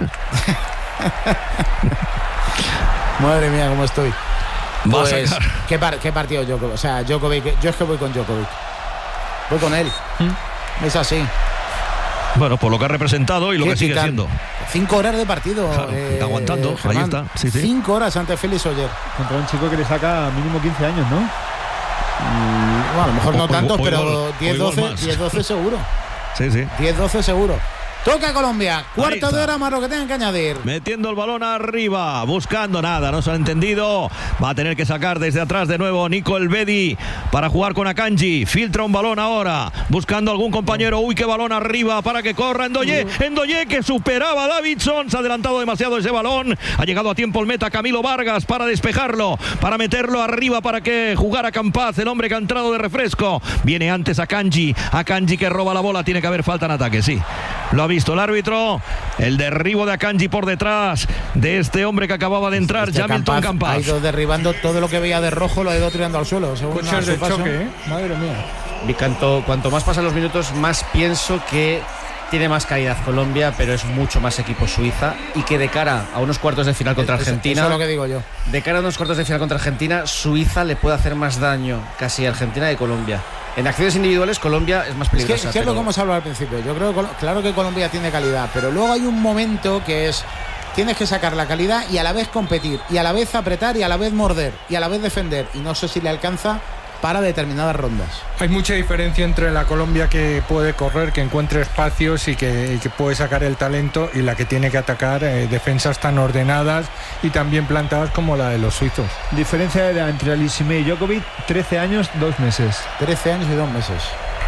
Madre mía, cómo estoy. Pues, ¿qué partido Djokovic? O sea, Djokovic, yo es que voy con Djokovic. Voy con él. Es así. Bueno, por lo que ha representado y lo que sigue siendo. 5 horas de partido. Claro, está aguantando. Germán, ahí está. Sí, 5 horas ante Félix Auger. Contra un chico que le saca mínimo 15 años, ¿no? Bueno, a lo mejor no tantos, pero 10-12 seguro. Sí. 10-12 seguro. Toca Colombia, cuarto de hora más lo que tengan que añadir. Metiendo el balón arriba, buscando nada, no se ha entendido. Va a tener que sacar desde atrás de nuevo Nico Elvedi para jugar con Akanji. Filtra un balón ahora, buscando algún compañero. Uy, qué balón arriba para que corra Ndoye. Ndoye que superaba a Davidson. Se ha adelantado demasiado ese balón. Ha llegado a tiempo el meta Camilo Vargas para despejarlo, para meterlo arriba para que jugara Campaz, el hombre que ha entrado de refresco. Viene antes Akanji. Akanji que roba la bola. Tiene que haber falta en ataque, sí. Lo ha visto el árbitro. El derribo de Akanji por detrás de este hombre que acababa de entrar, Jamilton Campaz. Ha ido derribando todo lo que veía de rojo, lo ha ido tirando al suelo. Coches de choque, Madre mía. Y cuanto más pasan los minutos, más pienso que tiene más calidad Colombia, pero es mucho más equipo Suiza. Y que de cara a unos cuartos de final contra Argentina. Eso es lo que digo yo. De cara a unos cuartos de final contra Argentina, Suiza le puede hacer más daño casi a Argentina que Colombia. En acciones individuales, Colombia es más peligrosa. Es lo que hemos hablado al principio. Yo creo que, claro que Colombia tiene calidad, pero luego hay un momento que es: tienes que sacar la calidad y a la vez competir, y a la vez apretar, y a la vez morder, y a la vez defender. Y no sé si le alcanza para determinadas rondas. Hay mucha diferencia entre la Colombia que puede correr, que encuentre espacios y que puede sacar el talento, y la que tiene que atacar defensas tan ordenadas y tan bien plantadas como la de los suizos. Diferencia entre Aliassime y Djokovic: 13 años, 2 meses. 13 años y 2 meses.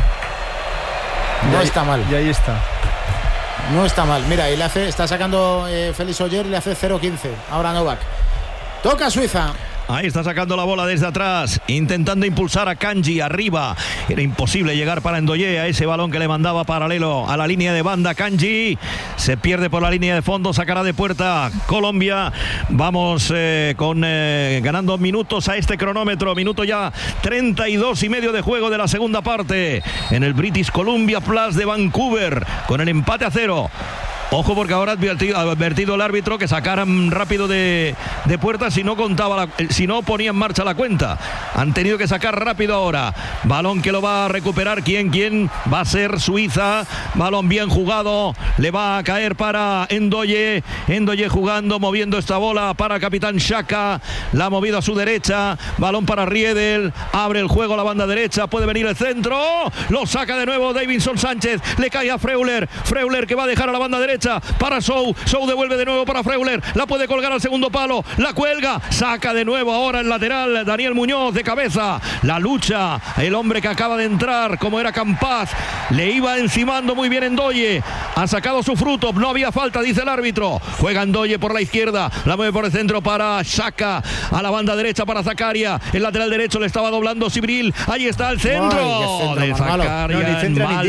No está mal. Y ahí está. No está mal. Mira, y le hace, está sacando Félix Auger y le hace 0-15. Ahora Novak. Toca Suiza. Ahí está sacando la bola desde atrás, intentando impulsar a Akanji arriba. Era imposible llegar para Ndoye a ese balón que le mandaba paralelo a la línea de banda. Akanji se pierde por la línea de fondo, sacará de puerta Colombia. Vamos ganando minutos a este cronómetro. Minuto ya 32 y medio de juego de la segunda parte en el British Columbia Plus de Vancouver, con el empate a 0. Ojo, porque ahora ha advertido el árbitro que sacaran rápido de puerta si no ponía en marcha la cuenta. Han tenido que sacar rápido ahora. Balón que lo va a recuperar. ¿Quién? Va a ser Suiza. Balón bien jugado. Le va a caer para Ndoye. Ndoye jugando, moviendo esta bola para Capitán Xhaka. La ha movido a su derecha. Balón para Riedel. Abre el juego a la banda derecha. Puede venir el centro. Lo saca de nuevo Davinson Sánchez. Le cae a Freuler. Freuler que va a dejar a la banda derecha. derecha para Show. Show devuelve de nuevo para Freuler. La puede colgar al segundo palo. La cuelga. Saca de nuevo ahora el lateral. Daniel Muñoz de cabeza. La lucha. El hombre que acaba de entrar, como era Campaz, le iba encimando muy bien Ndoye. Ha sacado su fruto. No había falta, dice el árbitro. Juega Ndoye por la izquierda. La mueve por el centro para Xhaka. A la banda derecha para Zakaria. El lateral derecho le estaba doblando Sibril. Ahí está el centro de Zakaria.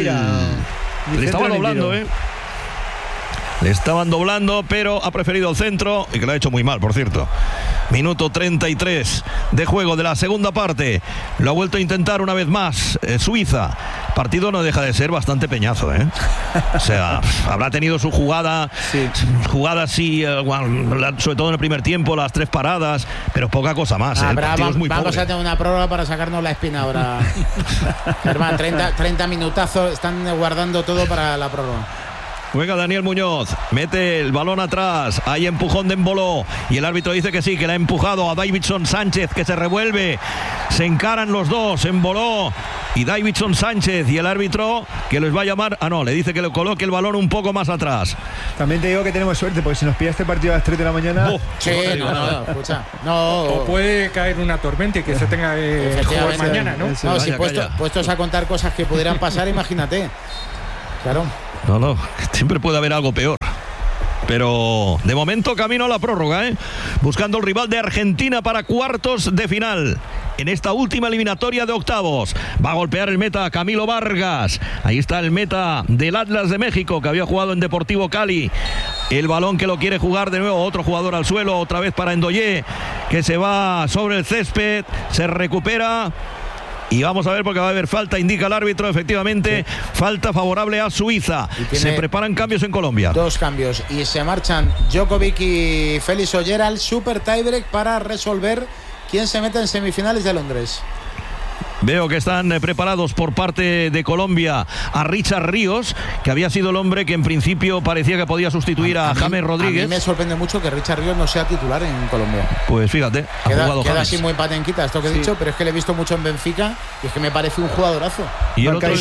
Le estaba doblando, Le estaban doblando, pero ha preferido el centro y que lo ha hecho muy mal, por cierto. Minuto 33 de juego de la segunda parte. Lo ha vuelto a intentar una vez más Suiza. Partido no deja de ser bastante peñazo, O sea, habrá tenido su jugada, jugadas sí, sobre todo en el primer tiempo, las 3 paradas, pero poca cosa más. El partido es muy vamos pobre. a tener una prórroga para sacarnos la espina ahora. Germán, 30 minutazos, están guardando todo para la prórroga. Juega Daniel Muñoz, mete el balón atrás, hay empujón de Embolo y el árbitro dice que sí, que le ha empujado a Davinson Sánchez, que se revuelve, se encaran los dos, Embolo y Davinson Sánchez, y el árbitro que les va a llamar, le dice que le coloque el balón un poco más atrás. También te digo que tenemos suerte, porque si nos pilla este partido a las 3 de la mañana... escucha. O puede caer una tormenta y que se tenga que jugar mañana, ¿no? Si puestos a contar cosas que pudieran pasar, imagínate. Claro. No, siempre puede haber algo peor. Pero de momento camino a la prórroga, buscando el rival de Argentina para cuartos de final en esta última eliminatoria de octavos. Va a golpear el meta Camilo Vargas. Ahí está el meta del Atlas de México, que había jugado en Deportivo Cali. El balón que lo quiere jugar de nuevo otro jugador al suelo, otra vez para Ndoye, que se va sobre el césped, se recupera. Y vamos a ver, porque va a haber falta, indica el árbitro, efectivamente, falta favorable a Suiza. Se preparan cambios en Colombia. 2 cambios y se marchan Djokovic y Félix Ollera al super tiebreak para resolver quién se mete en semifinales de Londres. Veo que están preparados por parte de Colombia a Richard Ríos, que había sido el hombre que en principio parecía que podía sustituir a James Rodríguez. A mí me sorprende mucho que Richard Ríos no sea titular en Colombia. Pues fíjate, queda así muy patenquita esto que he dicho, pero es que le he visto mucho en Benfica y es que me parece un jugadorazo. Y el otro es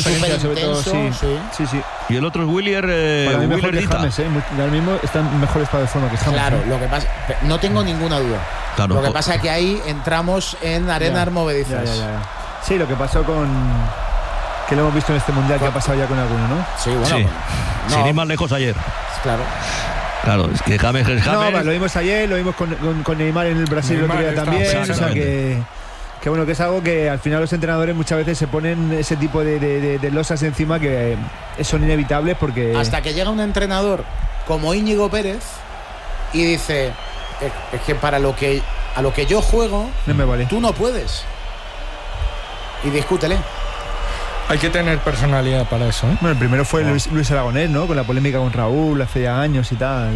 sí. Y el otro es Willier Dita. Ahora mismo está en mejor estado de forma que James. Claro, lo que pasa, no tengo ninguna duda. Claro, lo que pasa es que ahí entramos en arenas movedizas. Sí, lo que pasó que lo hemos visto en este mundial, que ha pasado ya con alguno, ¿no? Sí, bueno. Sin ir más lejos ayer. Claro, es que James es James. No, lo vimos ayer, lo vimos con Neymar en el Brasil el otro día también. O sea que bueno, que es algo que al final los entrenadores muchas veces se ponen ese tipo de losas encima que son inevitables, porque... Hasta que llega un entrenador como Íñigo Pérez y dice, es que a lo que yo juego, no me vale. Tú no puedes. Y discútele. Hay que tener personalidad para eso. Bueno, el primero fue Luis Aragonés, ¿no? Con la polémica con Raúl hace ya años y tal.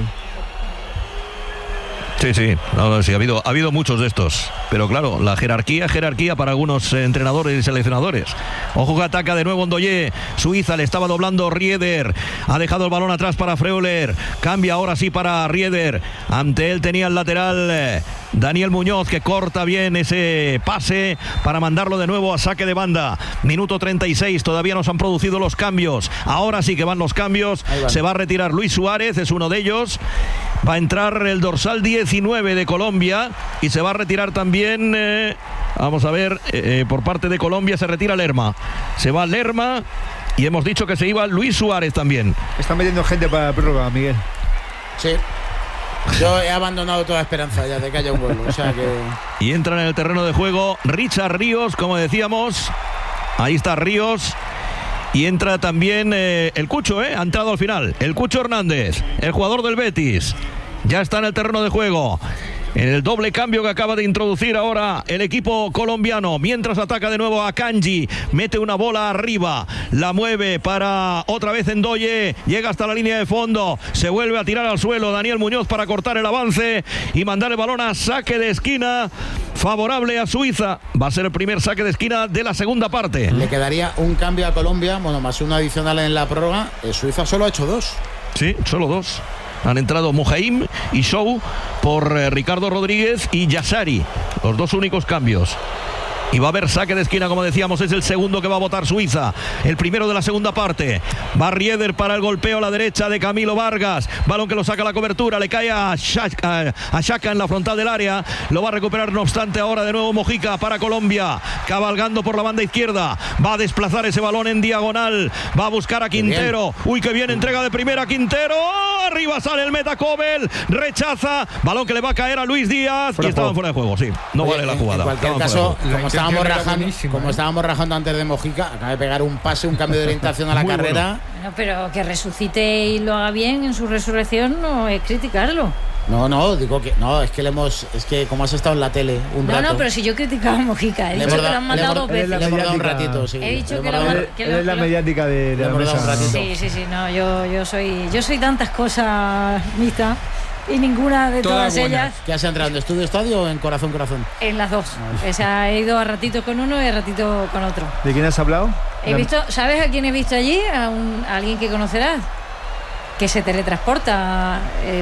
Sí, ha habido muchos de estos. Pero claro, la jerarquía para algunos entrenadores y seleccionadores. Ojo que ataca de nuevo Ndoye. Suiza le estaba doblando Rieder. Ha dejado el balón atrás para Freuler. Cambia ahora sí para Rieder. Ante él tenía el lateral Daniel Muñoz, que corta bien ese pase para mandarlo de nuevo a saque de banda. Minuto 36, todavía no se han producido los cambios. Ahora sí que van los cambios. Se va a retirar Luis Suárez, es uno de ellos. Va a entrar el dorsal 19 de Colombia y se va a retirar también, vamos a ver, por parte de Colombia se retira Lerma. Se va Lerma y hemos dicho que se iba Luis Suárez también. Están metiendo gente para la prórroga, Miguel. Sí. Yo he abandonado toda esperanza ya de que haya un gol. O sea que... Y entran en el terreno de juego Richard Ríos, como decíamos. Ahí está Ríos. Y entra también el Cucho, ha entrado al final. El Cucho Hernández, el jugador del Betis. Ya está en el terreno de juego. En el doble cambio que acaba de introducir ahora el equipo colombiano. Mientras ataca de nuevo a Kanji. Mete una bola arriba. La mueve para otra vez Ndoye. Llega hasta la línea de fondo. Se vuelve a tirar al suelo Daniel Muñoz para cortar el avance y mandar el balón a saque de esquina favorable a Suiza. Va a ser el primer saque de esquina de la segunda parte. Le quedaría un cambio a Colombia, bueno, más uno adicional en la prórroga. Suiza solo ha hecho 2. Sí, solo 2. Han entrado Mujaim y Show por Ricardo Rodríguez y Yassari. Los 2 únicos cambios. Y va a haber saque de esquina, como decíamos, es el segundo que va a votar Suiza. El primero de la segunda parte. Va Rieder para el golpeo a la derecha de Camilo Vargas. Balón que lo saca a la cobertura, le cae a Xhaka en la frontal del área. Lo va a recuperar, no obstante, ahora de nuevo Mojica para Colombia. Cabalgando por la banda izquierda. Va a desplazar ese balón en diagonal. Va a buscar a Quintero. Uy, qué bien, entrega de primera Quintero. Arriba sale el meta Kobel. Rechaza. Balón que le va a caer a Luis Díaz. Y estaban fuera de juego, sí. No vale la jugada. En cualquier caso, como estábamos rajando antes de Mojica, acaba de pegar un pase, un cambio de orientación a la carrera. Bueno, pero que resucite y lo haga bien en su resurrección no es criticarlo. No, digo que no, es que como has estado en la tele un rato. No, pero si yo criticaba a Mojica, he dicho que lo han mandado 2 veces. Le hemos dado un ratito, sí. He dicho que es la mediática de la mesa. Sí, no, yo soy tantas cosas, Mista. Y ninguna de todas ellas. ¿Qué has entrado en Estudio Estadio o en Corazón? En las dos. O sea, he ido a ratitos con uno y a ratito con otro. ¿De quién has hablado? ¿Sabes a quién he visto allí? A alguien que conocerás, que se teletransporta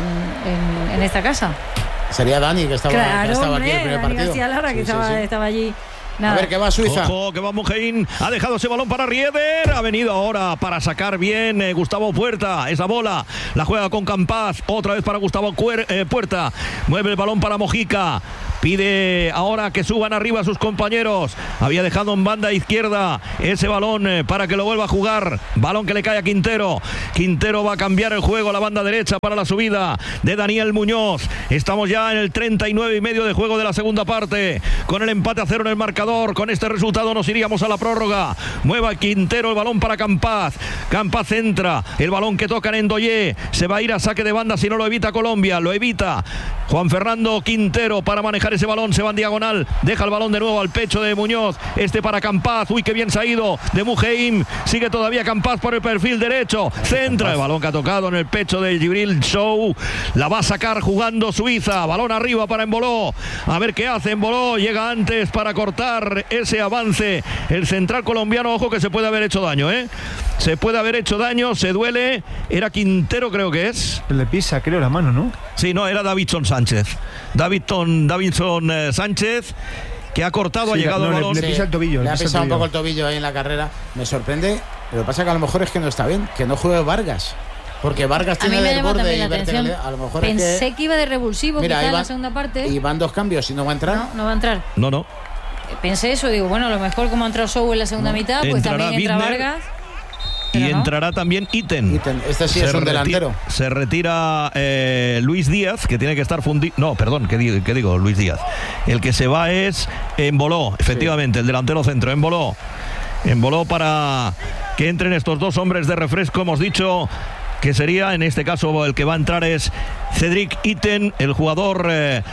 en esta casa. Sería Dani, que estaba aquí en el primer partido. García Lara, que estaba allí. Nada. A ver, que va Suiza. Ojo, que va Mojín. Ha dejado ese balón para Rieder. Ha venido ahora para sacar bien Gustavo Puerta. Esa bola la juega con Campaz. Otra vez para Gustavo Puerta. Mueve el balón para Mojica. Pide ahora que suban arriba sus compañeros. Había dejado en banda izquierda ese balón para que lo vuelva a jugar. Balón que le cae a Quintero. Quintero va a cambiar el juego a la banda derecha para la subida de Daniel Muñoz. Estamos ya en el 39,5 de juego de la segunda parte. Con el empate a 0 en el marcador. Con este resultado nos iríamos a la prórroga. Mueva Quintero el balón para Campaz. Campaz entra. El balón que toca en Ndoye. Se va a ir a saque de banda si no lo evita Colombia. Lo evita Juan Fernando Quintero para manejar ese balón. Se va en diagonal. Deja el balón de nuevo al pecho de Muñoz. Para Campaz. Uy, qué bien se ha ido de Mujeim. Sigue todavía Campaz por el perfil derecho. Centra el balón que ha tocado en el pecho de Djibril Sow. La va a sacar jugando Suiza. Balón arriba para Emboló. A ver qué hace Emboló. Llega antes para cortar ese avance el central colombiano. Ojo que se puede haber hecho daño, se puede haber hecho daño, se duele. Era Quintero, creo que es. Le pisa, creo, la mano, ¿no? Sí, no, era Davinson Sánchez, que ha cortado, ha llegado el balón. Le pisa el tobillo. Le ha pisado un poco el tobillo ahí en la carrera. Me sorprende, lo que pasa que a lo mejor es que no está bien, que no juegue Vargas. Porque Vargas tiene desborde y verticalidad. A lo mejor pensé que iba de revulsivo, quizá en la segunda parte. Y van 2 cambios y no va a entrar. No va a entrar. No. Pensé eso, digo, bueno, a lo mejor como ha entrado Show en la segunda mitad, pues también entra Vargas. Y entrará también Iten. Este sí es un delantero. Se retira Luis Díaz, que tiene que estar fundido. No, perdón, ¿qué digo? Luis Díaz. El que se va es Emboló, efectivamente, el delantero centro, Emboló. Emboló para que entren estos 2 hombres de refresco, hemos dicho que sería, en este caso, el que va a entrar es Cedric Iten, el jugador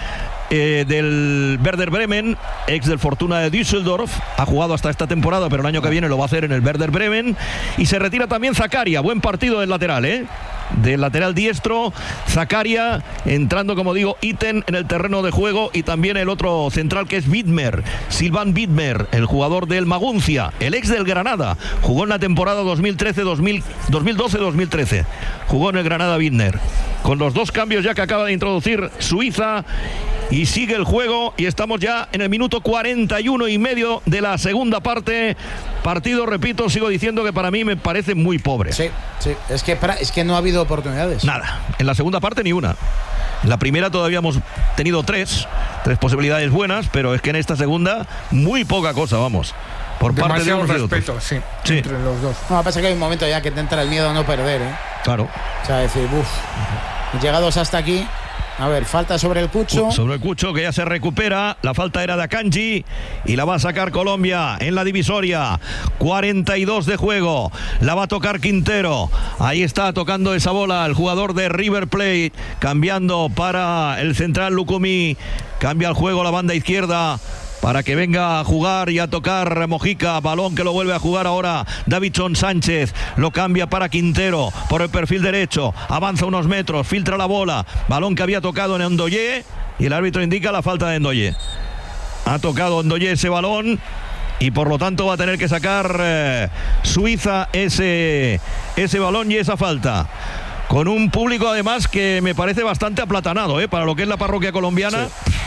del Werder Bremen, ex del Fortuna de Düsseldorf. Ha jugado hasta esta temporada, pero el año que viene lo va a hacer en el Werder Bremen. Y se retira también Zakaria. Buen partido del lateral, del lateral diestro. Zakaria entrando, como digo, Iten en el terreno de juego. Y también el otro central, que es Widmer, Silvan Widmer, el jugador del Maguncia, el ex del Granada. Jugó en la temporada 2012-2013. Jugó en el Granada Widmer. Con los 2 cambios ya que acaba de introducir Suiza. Y sigue el juego y estamos ya en el minuto 41,5 de la segunda parte. Partido, repito, sigo diciendo que para mí me parece muy pobre. Sí. Es que no ha habido oportunidades. Nada. En la segunda parte ni una. En la primera todavía hemos tenido 3 posibilidades buenas, pero es que en esta segunda muy poca cosa, vamos. Por parte de unos respeto, sí, entre los dos. No, pasa que hay un momento ya que te entra el miedo a no perder, Claro. O sea, decir, llegados hasta aquí. A ver, falta sobre el Cucho. Sobre el Cucho, que ya se recupera. La falta era de Akanji y la va a sacar Colombia en la divisoria. 42 de juego. La va a tocar Quintero. Ahí está tocando esa bola el jugador de River Plate. Cambiando para el central Lucumí. Cambia el juego la banda izquierda para que venga a jugar y a tocar Mojica. Balón que lo vuelve a jugar ahora Davinson Sánchez. Lo cambia para Quintero por el perfil derecho. Avanza unos metros, filtra la bola. Balón que había tocado en Ndoye y el árbitro indica la falta de Ndoye. Ha tocado Ndoye ese balón y por lo tanto va a tener que sacar Suiza ese balón y esa falta. Con un público además que me parece bastante aplatanado, para lo que es la parroquia colombiana. Sí.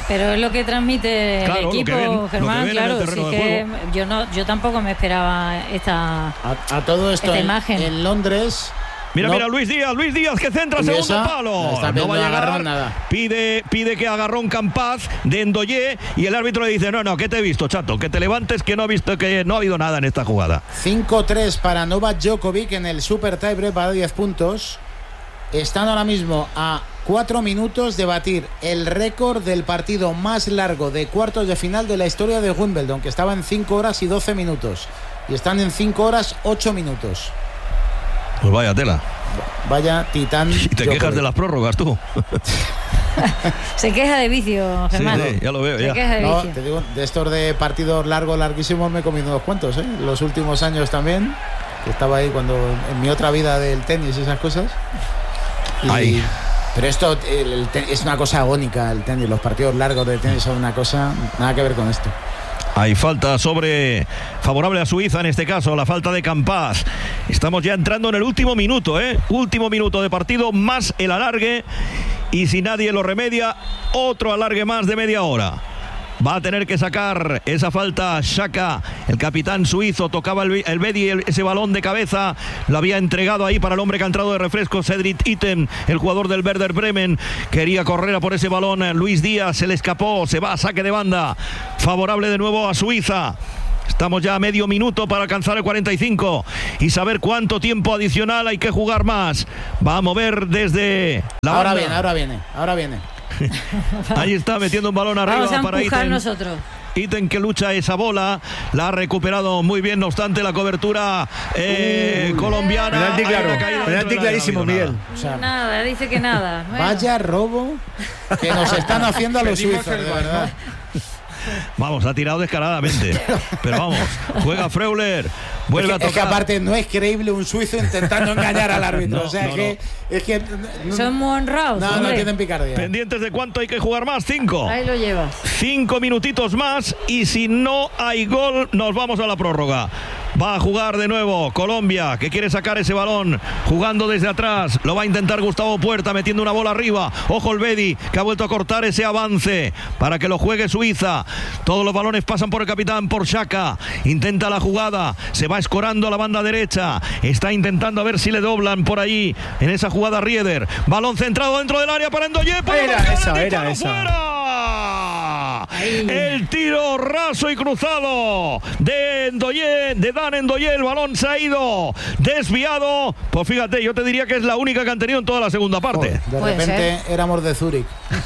Pero es lo que transmite Claro, el lo que equipo, ven, Germán, lo que ven en el claro. terreno Sí de que juego. yo tampoco me esperaba esta. A todo esto Esta imagen. en Londres. Mira, no- Mira, Luis Díaz que centra Y segundo esa, palo. está No viendo va a agarrón, llegar. nada. Pide que agarrón Campaz de Endoye y el árbitro le dice, no, que te he visto, chato, que te levantes, que no he visto, que no ha habido nada en esta jugada. 5-3 para Novak Djokovic en el Super Tiebreak para 10 puntos. Están ahora mismo a 4 minutos de batir el récord del partido más largo de cuartos de final de la historia de Wimbledon, que estaba en 5 horas y 12 minutos. Y están en 5 horas 8 minutos. Pues vaya tela. Vaya titán. Y te Djokovic. quejas de las prórrogas tú. Se queja de vicio, Sí, Germán. sí, ya lo veo, Se ya. queja de No, vicio. te digo, de estos de partidos largos, larguísimos, me he comido unos cuantos, ¿eh? Los últimos años también, que estaba ahí cuando en mi otra vida del tenis y esas cosas. Ay. Pero esto es una cosa agónica, el tenis. Los partidos largos de tenis son una cosa, nada que ver con esto. Hay falta favorable a Suiza en este caso, la falta de Campaz. Estamos ya entrando en el último minuto, último minuto de partido, más el alargue, y si nadie lo remedia, otro alargue más de media hora. Va a tener que sacar esa falta Xhaka, el capitán suizo. Tocaba el Bedi ese balón de cabeza. Lo había entregado ahí para el hombre que ha entrado de refresco, Cedric Itten, el jugador del Werder Bremen. Quería correr a por ese balón. Luis Díaz se le escapó. Se va a saque de banda. Favorable de nuevo a Suiza. Estamos ya a medio minuto para alcanzar el 45 y saber cuánto tiempo adicional hay que jugar más. Va a mover desde la Ahora banda. viene. Ahí está metiendo un balón arriba Vamos a para empujar Itten. nosotros. Itten que lucha esa bola, la ha recuperado muy bien, no obstante la cobertura colombiana. Penalti claro, Hay una caída penalti dentro del área, clarísimo, no ha habido Miguel. nada. O sea, Nada, dice que nada. Bueno. Vaya robo que nos están haciendo a los Pedimos suizos, el de VAR, verdad. Vamos, ha tirado descaradamente. Pero vamos, juega Freuler, vuelve a Es que tocar. aparte no es creíble un suizo intentando engañar al árbitro. No, o sea, no, es que Son muy honrados. no hombre. tienen picardía. Pendientes de cuánto hay que jugar más, 5. Ahí lo llevas. 5 minutitos más y si no hay gol nos vamos a la prórroga. Va a jugar de nuevo Colombia, que quiere sacar ese balón jugando desde atrás. Lo va a intentar Gustavo Puerta metiendo una bola arriba. Ojo el Bedi, que ha vuelto a cortar ese avance para que lo juegue Suiza. Todos los balones pasan por el capitán, por Xhaka. Intenta la jugada, se va escorando a la banda derecha. Está intentando a ver si le doblan por ahí en esa jugada Rieder. Balón centrado dentro del área para Endoye. Era esa. ¡Fuera! El tiro raso y cruzado de Endoye, de Dan Endoye. El balón se ha ido desviado. Pues fíjate, yo te diría que es la única que han tenido en toda la segunda parte. De Puede repente éramos de Zúrich.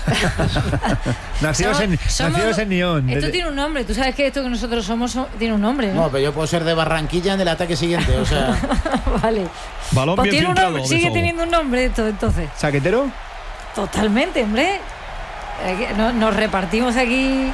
Nacidos en Lyon. Esto tiene un nombre. Tú sabes que esto que nosotros somos tiene un nombre, ¿no? No, pero yo puedo ser de Barranquilla en el ataque siguiente. O sea, Vale. Balón Pues bien tiene un filtrado nombre, de sigue Sobo. teniendo un nombre esto, entonces. ¿Saquetero? Totalmente, hombre. Nos repartimos aquí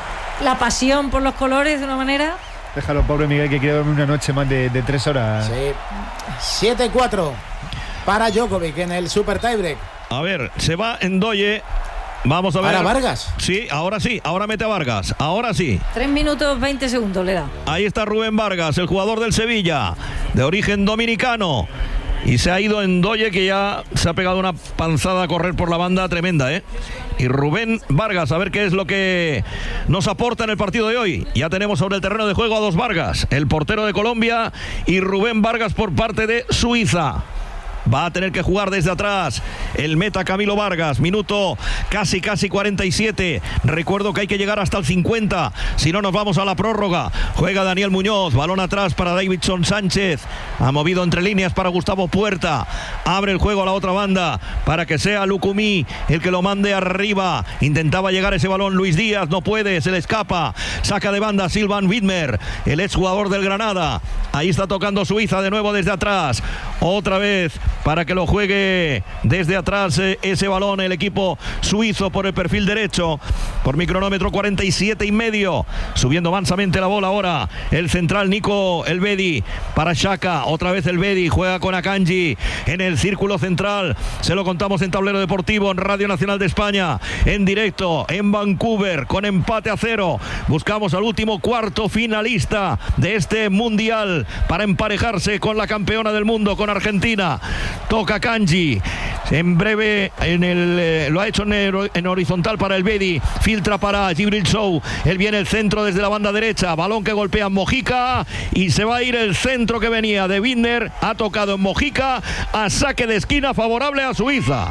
la pasión por los colores de una manera. Déjalo, pobre Miguel, que quiere dormir una noche más de 3 horas. sí. 7-4 para Djokovic en el Super Tiebreak. A ver, se va Endoye. Vamos a ver. ¿Para Vargas? Sí, ahora mete a Vargas. Ahora sí. 3 minutos 20 segundos le da. Ahí está Rubén Vargas, el jugador del Sevilla, de origen dominicano. Y se ha ido Endoye, que ya se ha pegado una panzada a correr por la banda tremenda, ¿eh? Y Rubén Vargas, a ver qué es lo que nos aporta en el partido de hoy. Ya tenemos sobre el terreno de juego a dos Vargas, el portero de Colombia y Rubén Vargas por parte de Suiza. Va a tener que jugar desde atrás el meta Camilo Vargas. Minuto casi 47. Recuerdo que hay que llegar hasta el 50. Si no, nos vamos a la prórroga. Juega Daniel Muñoz. Balón atrás para Davidson Sánchez. Ha movido entre líneas para Gustavo Puerta. Abre el juego a la otra banda para que sea Lucumí el que lo mande arriba. Intentaba llegar ese balón Luis Díaz. No puede. Se le escapa. Saca de banda Silvan Widmer, el exjugador del Granada. Ahí está tocando Suiza de nuevo desde atrás. Otra vez para que lo juegue desde atrás ese balón el equipo suizo por el perfil derecho. Por mi cronómetro 47,5. Subiendo mansamente la bola ahora el central Nico El Bedi para Xhaka. Otra vez El Bedi juega con Akanji en el círculo central. Se lo contamos en Tablero Deportivo, en Radio Nacional de España, en directo en Vancouver, con empate a 0. Buscamos al último cuarto finalista de este mundial para emparejarse con la campeona del mundo, con Argentina. Toca Kanji. En breve lo ha hecho en horizontal para el Bedi. Filtra para Djibril Sow. Él viene el centro desde la banda derecha. Balón que golpea en Mojica. Y se va a ir el centro que venía de Widmer. Ha tocado en Mojica. A saque de esquina favorable a Suiza.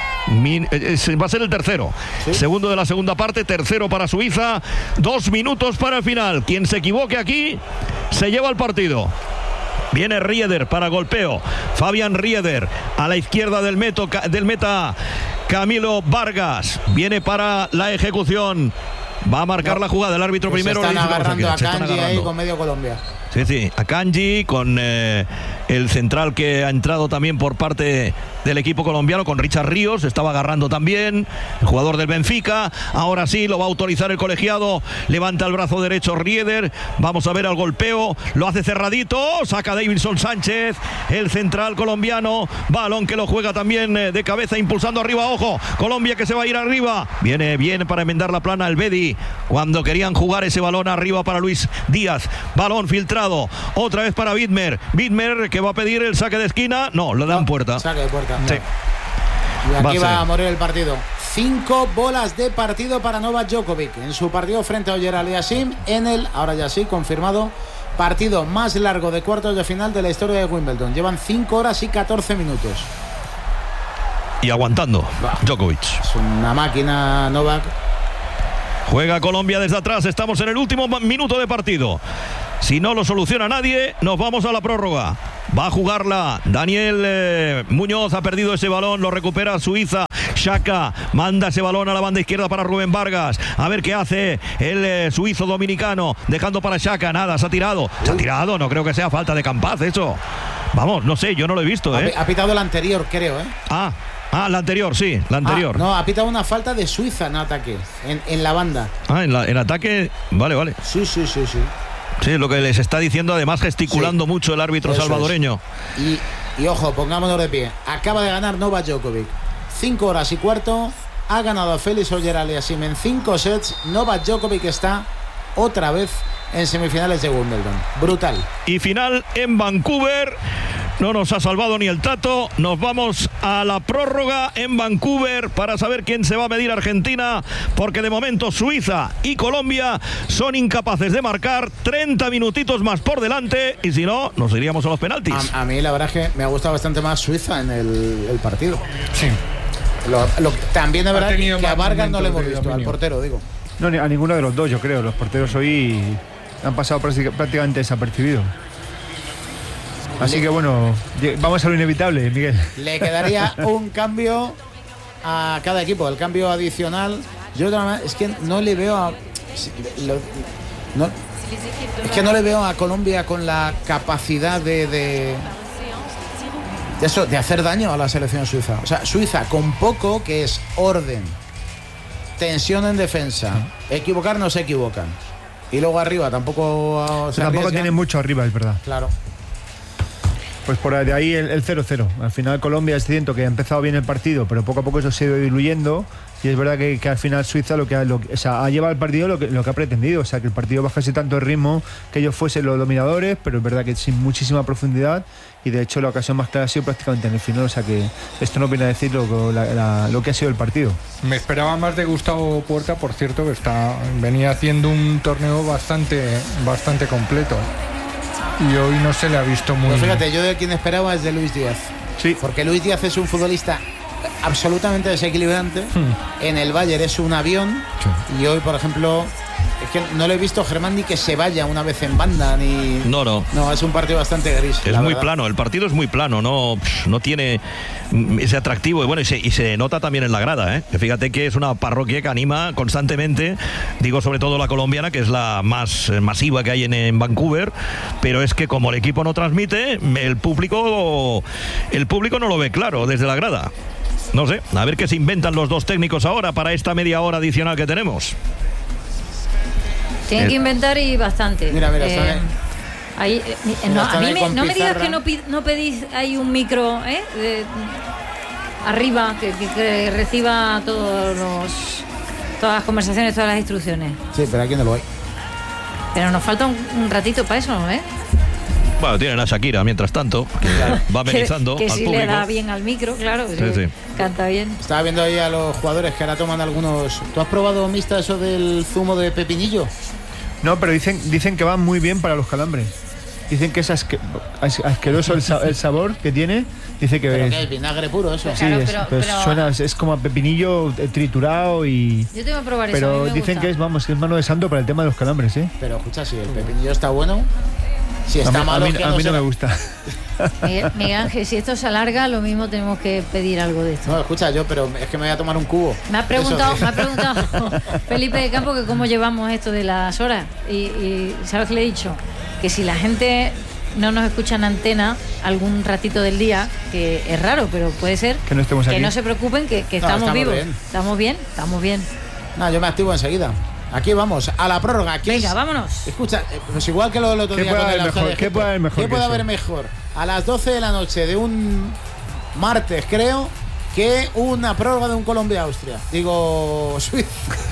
Va a ser el tercero. ¿Sí? Segundo de la segunda parte, tercero para Suiza. 2 minutos para el final. Quien se equivoque aquí se lleva el partido. Viene Rieder para golpeo. Fabián Rieder a la izquierda del meta Camilo Vargas. Viene para la ejecución. Va a marcar la jugada. El árbitro primero. Se están agarrando a Kanji ahí con medio Colombia. Sí, a Kanji con el central que ha entrado también por parte del equipo colombiano, con Richard Ríos, estaba agarrando también el jugador del Benfica. Ahora sí, lo va a autorizar el colegiado. Levanta el brazo derecho Rieder. Vamos a ver al golpeo. Lo hace cerradito. Saca Davinson Sánchez, el central colombiano. Balón que lo juega también de cabeza, impulsando arriba. Ojo, Colombia que se va a ir arriba. Viene para enmendar la plana el Bedi. Cuando querían jugar ese balón arriba para Luis Díaz. Balón filtrado. Otra vez para Widmer. Widmer que va a pedir el saque de esquina. No, lo dan puerta. Saque de puerta. Sí. Y aquí va a morir el partido. 5 bolas de partido para Novak Djokovic en su partido frente a Oyer Aliassime, en el, ahora ya sí, confirmado, partido más largo de cuartos de final de la historia de Wimbledon. Llevan 5 horas y 14 minutos. Y aguantando Djokovic. Es una máquina Novak. Juega Colombia desde atrás. Estamos en el último minuto de partido. Si no lo soluciona nadie, nos vamos a la prórroga. Va a jugarla Daniel Muñoz. Ha perdido ese balón, lo recupera Suiza. Xhaka manda ese balón a la banda izquierda para Rubén Vargas. A ver qué hace el suizo dominicano, dejando para Xhaka. Nada, se ha tirado. Se ha tirado, no creo que sea falta de Campaz eso. Vamos, no sé, yo no lo he visto. Ha pitado el anterior, creo. La anterior, sí, la anterior. No, ha pitado una falta de Suiza en ataque, en la banda. En ataque, vale. Sí. Sí, lo que les está diciendo, además gesticulando mucho el árbitro salvadoreño. Y ojo, pongámonos de pie. Acaba de ganar Novak Djokovic. 5 horas y cuarto. Ha ganado a Félix Auger-Aliassime en 5 sets. Novak Djokovic está otra vez en semifinales de Wimbledon. Brutal. Y final en Vancouver. No nos ha salvado ni el tato. Nos vamos a la prórroga en Vancouver para saber quién se va a medir a Argentina, porque de momento Suiza y Colombia son incapaces de marcar. 30 minutitos más por delante y si no, nos iríamos a los penaltis. A mí la verdad es que me ha gustado bastante más Suiza en el partido. Sí. También es verdad que a Vargas no le hemos visto, al portero, digo. No, a ninguno de los dos, yo creo. Los porteros hoy han pasado prácticamente desapercibidos. Así que bueno, vamos a lo inevitable, Miguel. Le quedaría un cambio a cada equipo, el cambio adicional. Yo es que no le veo es que no le veo a Colombia con la capacidad de hacer daño a la selección suiza. O sea, Suiza con poco, que es orden, tensión en defensa, equivocar no se equivocan. Y luego arriba tampoco tienen mucho arriba, es verdad. Claro. Pues por de ahí el 0-0. Al final Colombia, siento que ha empezado bien el partido, pero poco a poco eso se ha ido diluyendo. Y es verdad que al final Suiza ha llevado el partido lo que ha pretendido. O sea, que el partido bajase tanto el ritmo, que ellos fuesen los dominadores, pero es verdad que sin muchísima profundidad. Y de hecho la ocasión más clara ha sido prácticamente en el final. O sea que esto no viene a decir lo que ha sido el partido. Me esperaba más de Gustavo Puerta, por cierto, que venía haciendo un torneo bastante completo. Y hoy no se le ha visto muy... Pues fíjate, yo de quien esperaba es de Luis Díaz. Sí. Porque Luis Díaz es un futbolista absolutamente desequilibrante. En el Bayern es un avión. Sí. Y hoy, por ejemplo, es que no le he visto, Germán, ni que se vaya una vez en banda, ni... No, es un partido bastante gris. Es muy plano, el partido es muy plano, no tiene ese atractivo. Y bueno, y se nota también en la grada, que fíjate que es una parroquia que anima constantemente, digo sobre todo la colombiana, que es la más masiva que hay en Vancouver, pero es que como el equipo no transmite, el público no lo ve claro desde la grada. No sé, a ver qué se inventan los dos técnicos ahora para esta media hora adicional que tenemos. Tienen que inventar y bastante. Mira, ahí, no me digas que no pedís ahí un micro arriba que reciba todas las conversaciones, todas las instrucciones. Sí, pero aquí no lo hay. Pero nos falta un ratito para eso, ¿eh? Bueno, tienen a Shakira mientras tanto, que va amenizando que al si público. le da bien al micro, claro. Sí. Canta bien. Estaba viendo ahí a los jugadores que ahora toman algunos. ¿Tú has probado, Mista, eso del zumo de pepinillo? No, pero dicen que va muy bien para los calambres. Dicen que es asqueroso el sabor que tiene. Dice que ¿Pero qué es? ¿Vinagre puro eso? Sí, Claro, pero suena, es como a pepinillo triturado y... Yo tengo que probar eso. Pero a mí me dicen gusta. que es mano de santo para el tema de los calambres, ¿eh? Pero escucha, si el pepinillo está bueno, si está malo, a mí no será. me gusta. Miguel Ángel, si esto se alarga, lo mismo tenemos que pedir algo de esto. No, escucha, pero es que me voy a tomar un cubo. Me ha preguntado Felipe de Campo que cómo llevamos esto de las horas. Y ¿sabes qué le he dicho? Que si la gente no nos escucha en antena algún ratito del día, que es raro, pero puede ser, Que no estemos aquí. no se preocupen, que estamos vivos. bien. Estamos bien. No, yo me activo enseguida. Aquí vamos, a la prórroga. Venga, vámonos. Escucha, pues igual que lo del otro ¿Qué día puede con el haber Australia mejor? ¿Qué Egipto. puede haber mejor ¿Qué que puede eso? haber mejor? A las 12 de la noche de un martes, creo, que una prórroga de un Colombia-Austria. Digo, Suiza.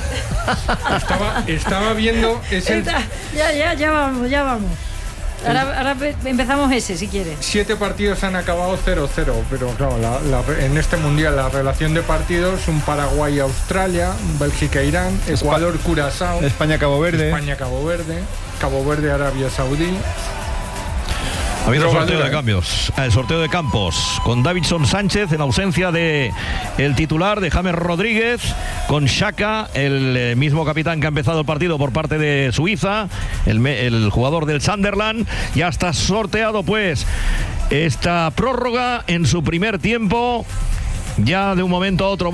Estaba viendo Ya vamos. Ahora empezamos ese, si quieres. 7 partidos han acabado 0-0, pero claro, en este mundial la relación de partidos, un Paraguay-Australia, un Bélgica-Irán, Ecuador-Curazao, España-Cabo Verde. España-Cabo Verde, Cabo Verde-Arabia Saudí. Ha habido Droga sorteo dura, de cambios, el sorteo de campos, con Davinson Sánchez en ausencia de el titular, de James Rodríguez, con Xhaka, el mismo capitán que ha empezado el partido por parte de Suiza, el jugador del Sunderland. Ya está sorteado pues esta prórroga en su primer tiempo, ya de un momento a otro.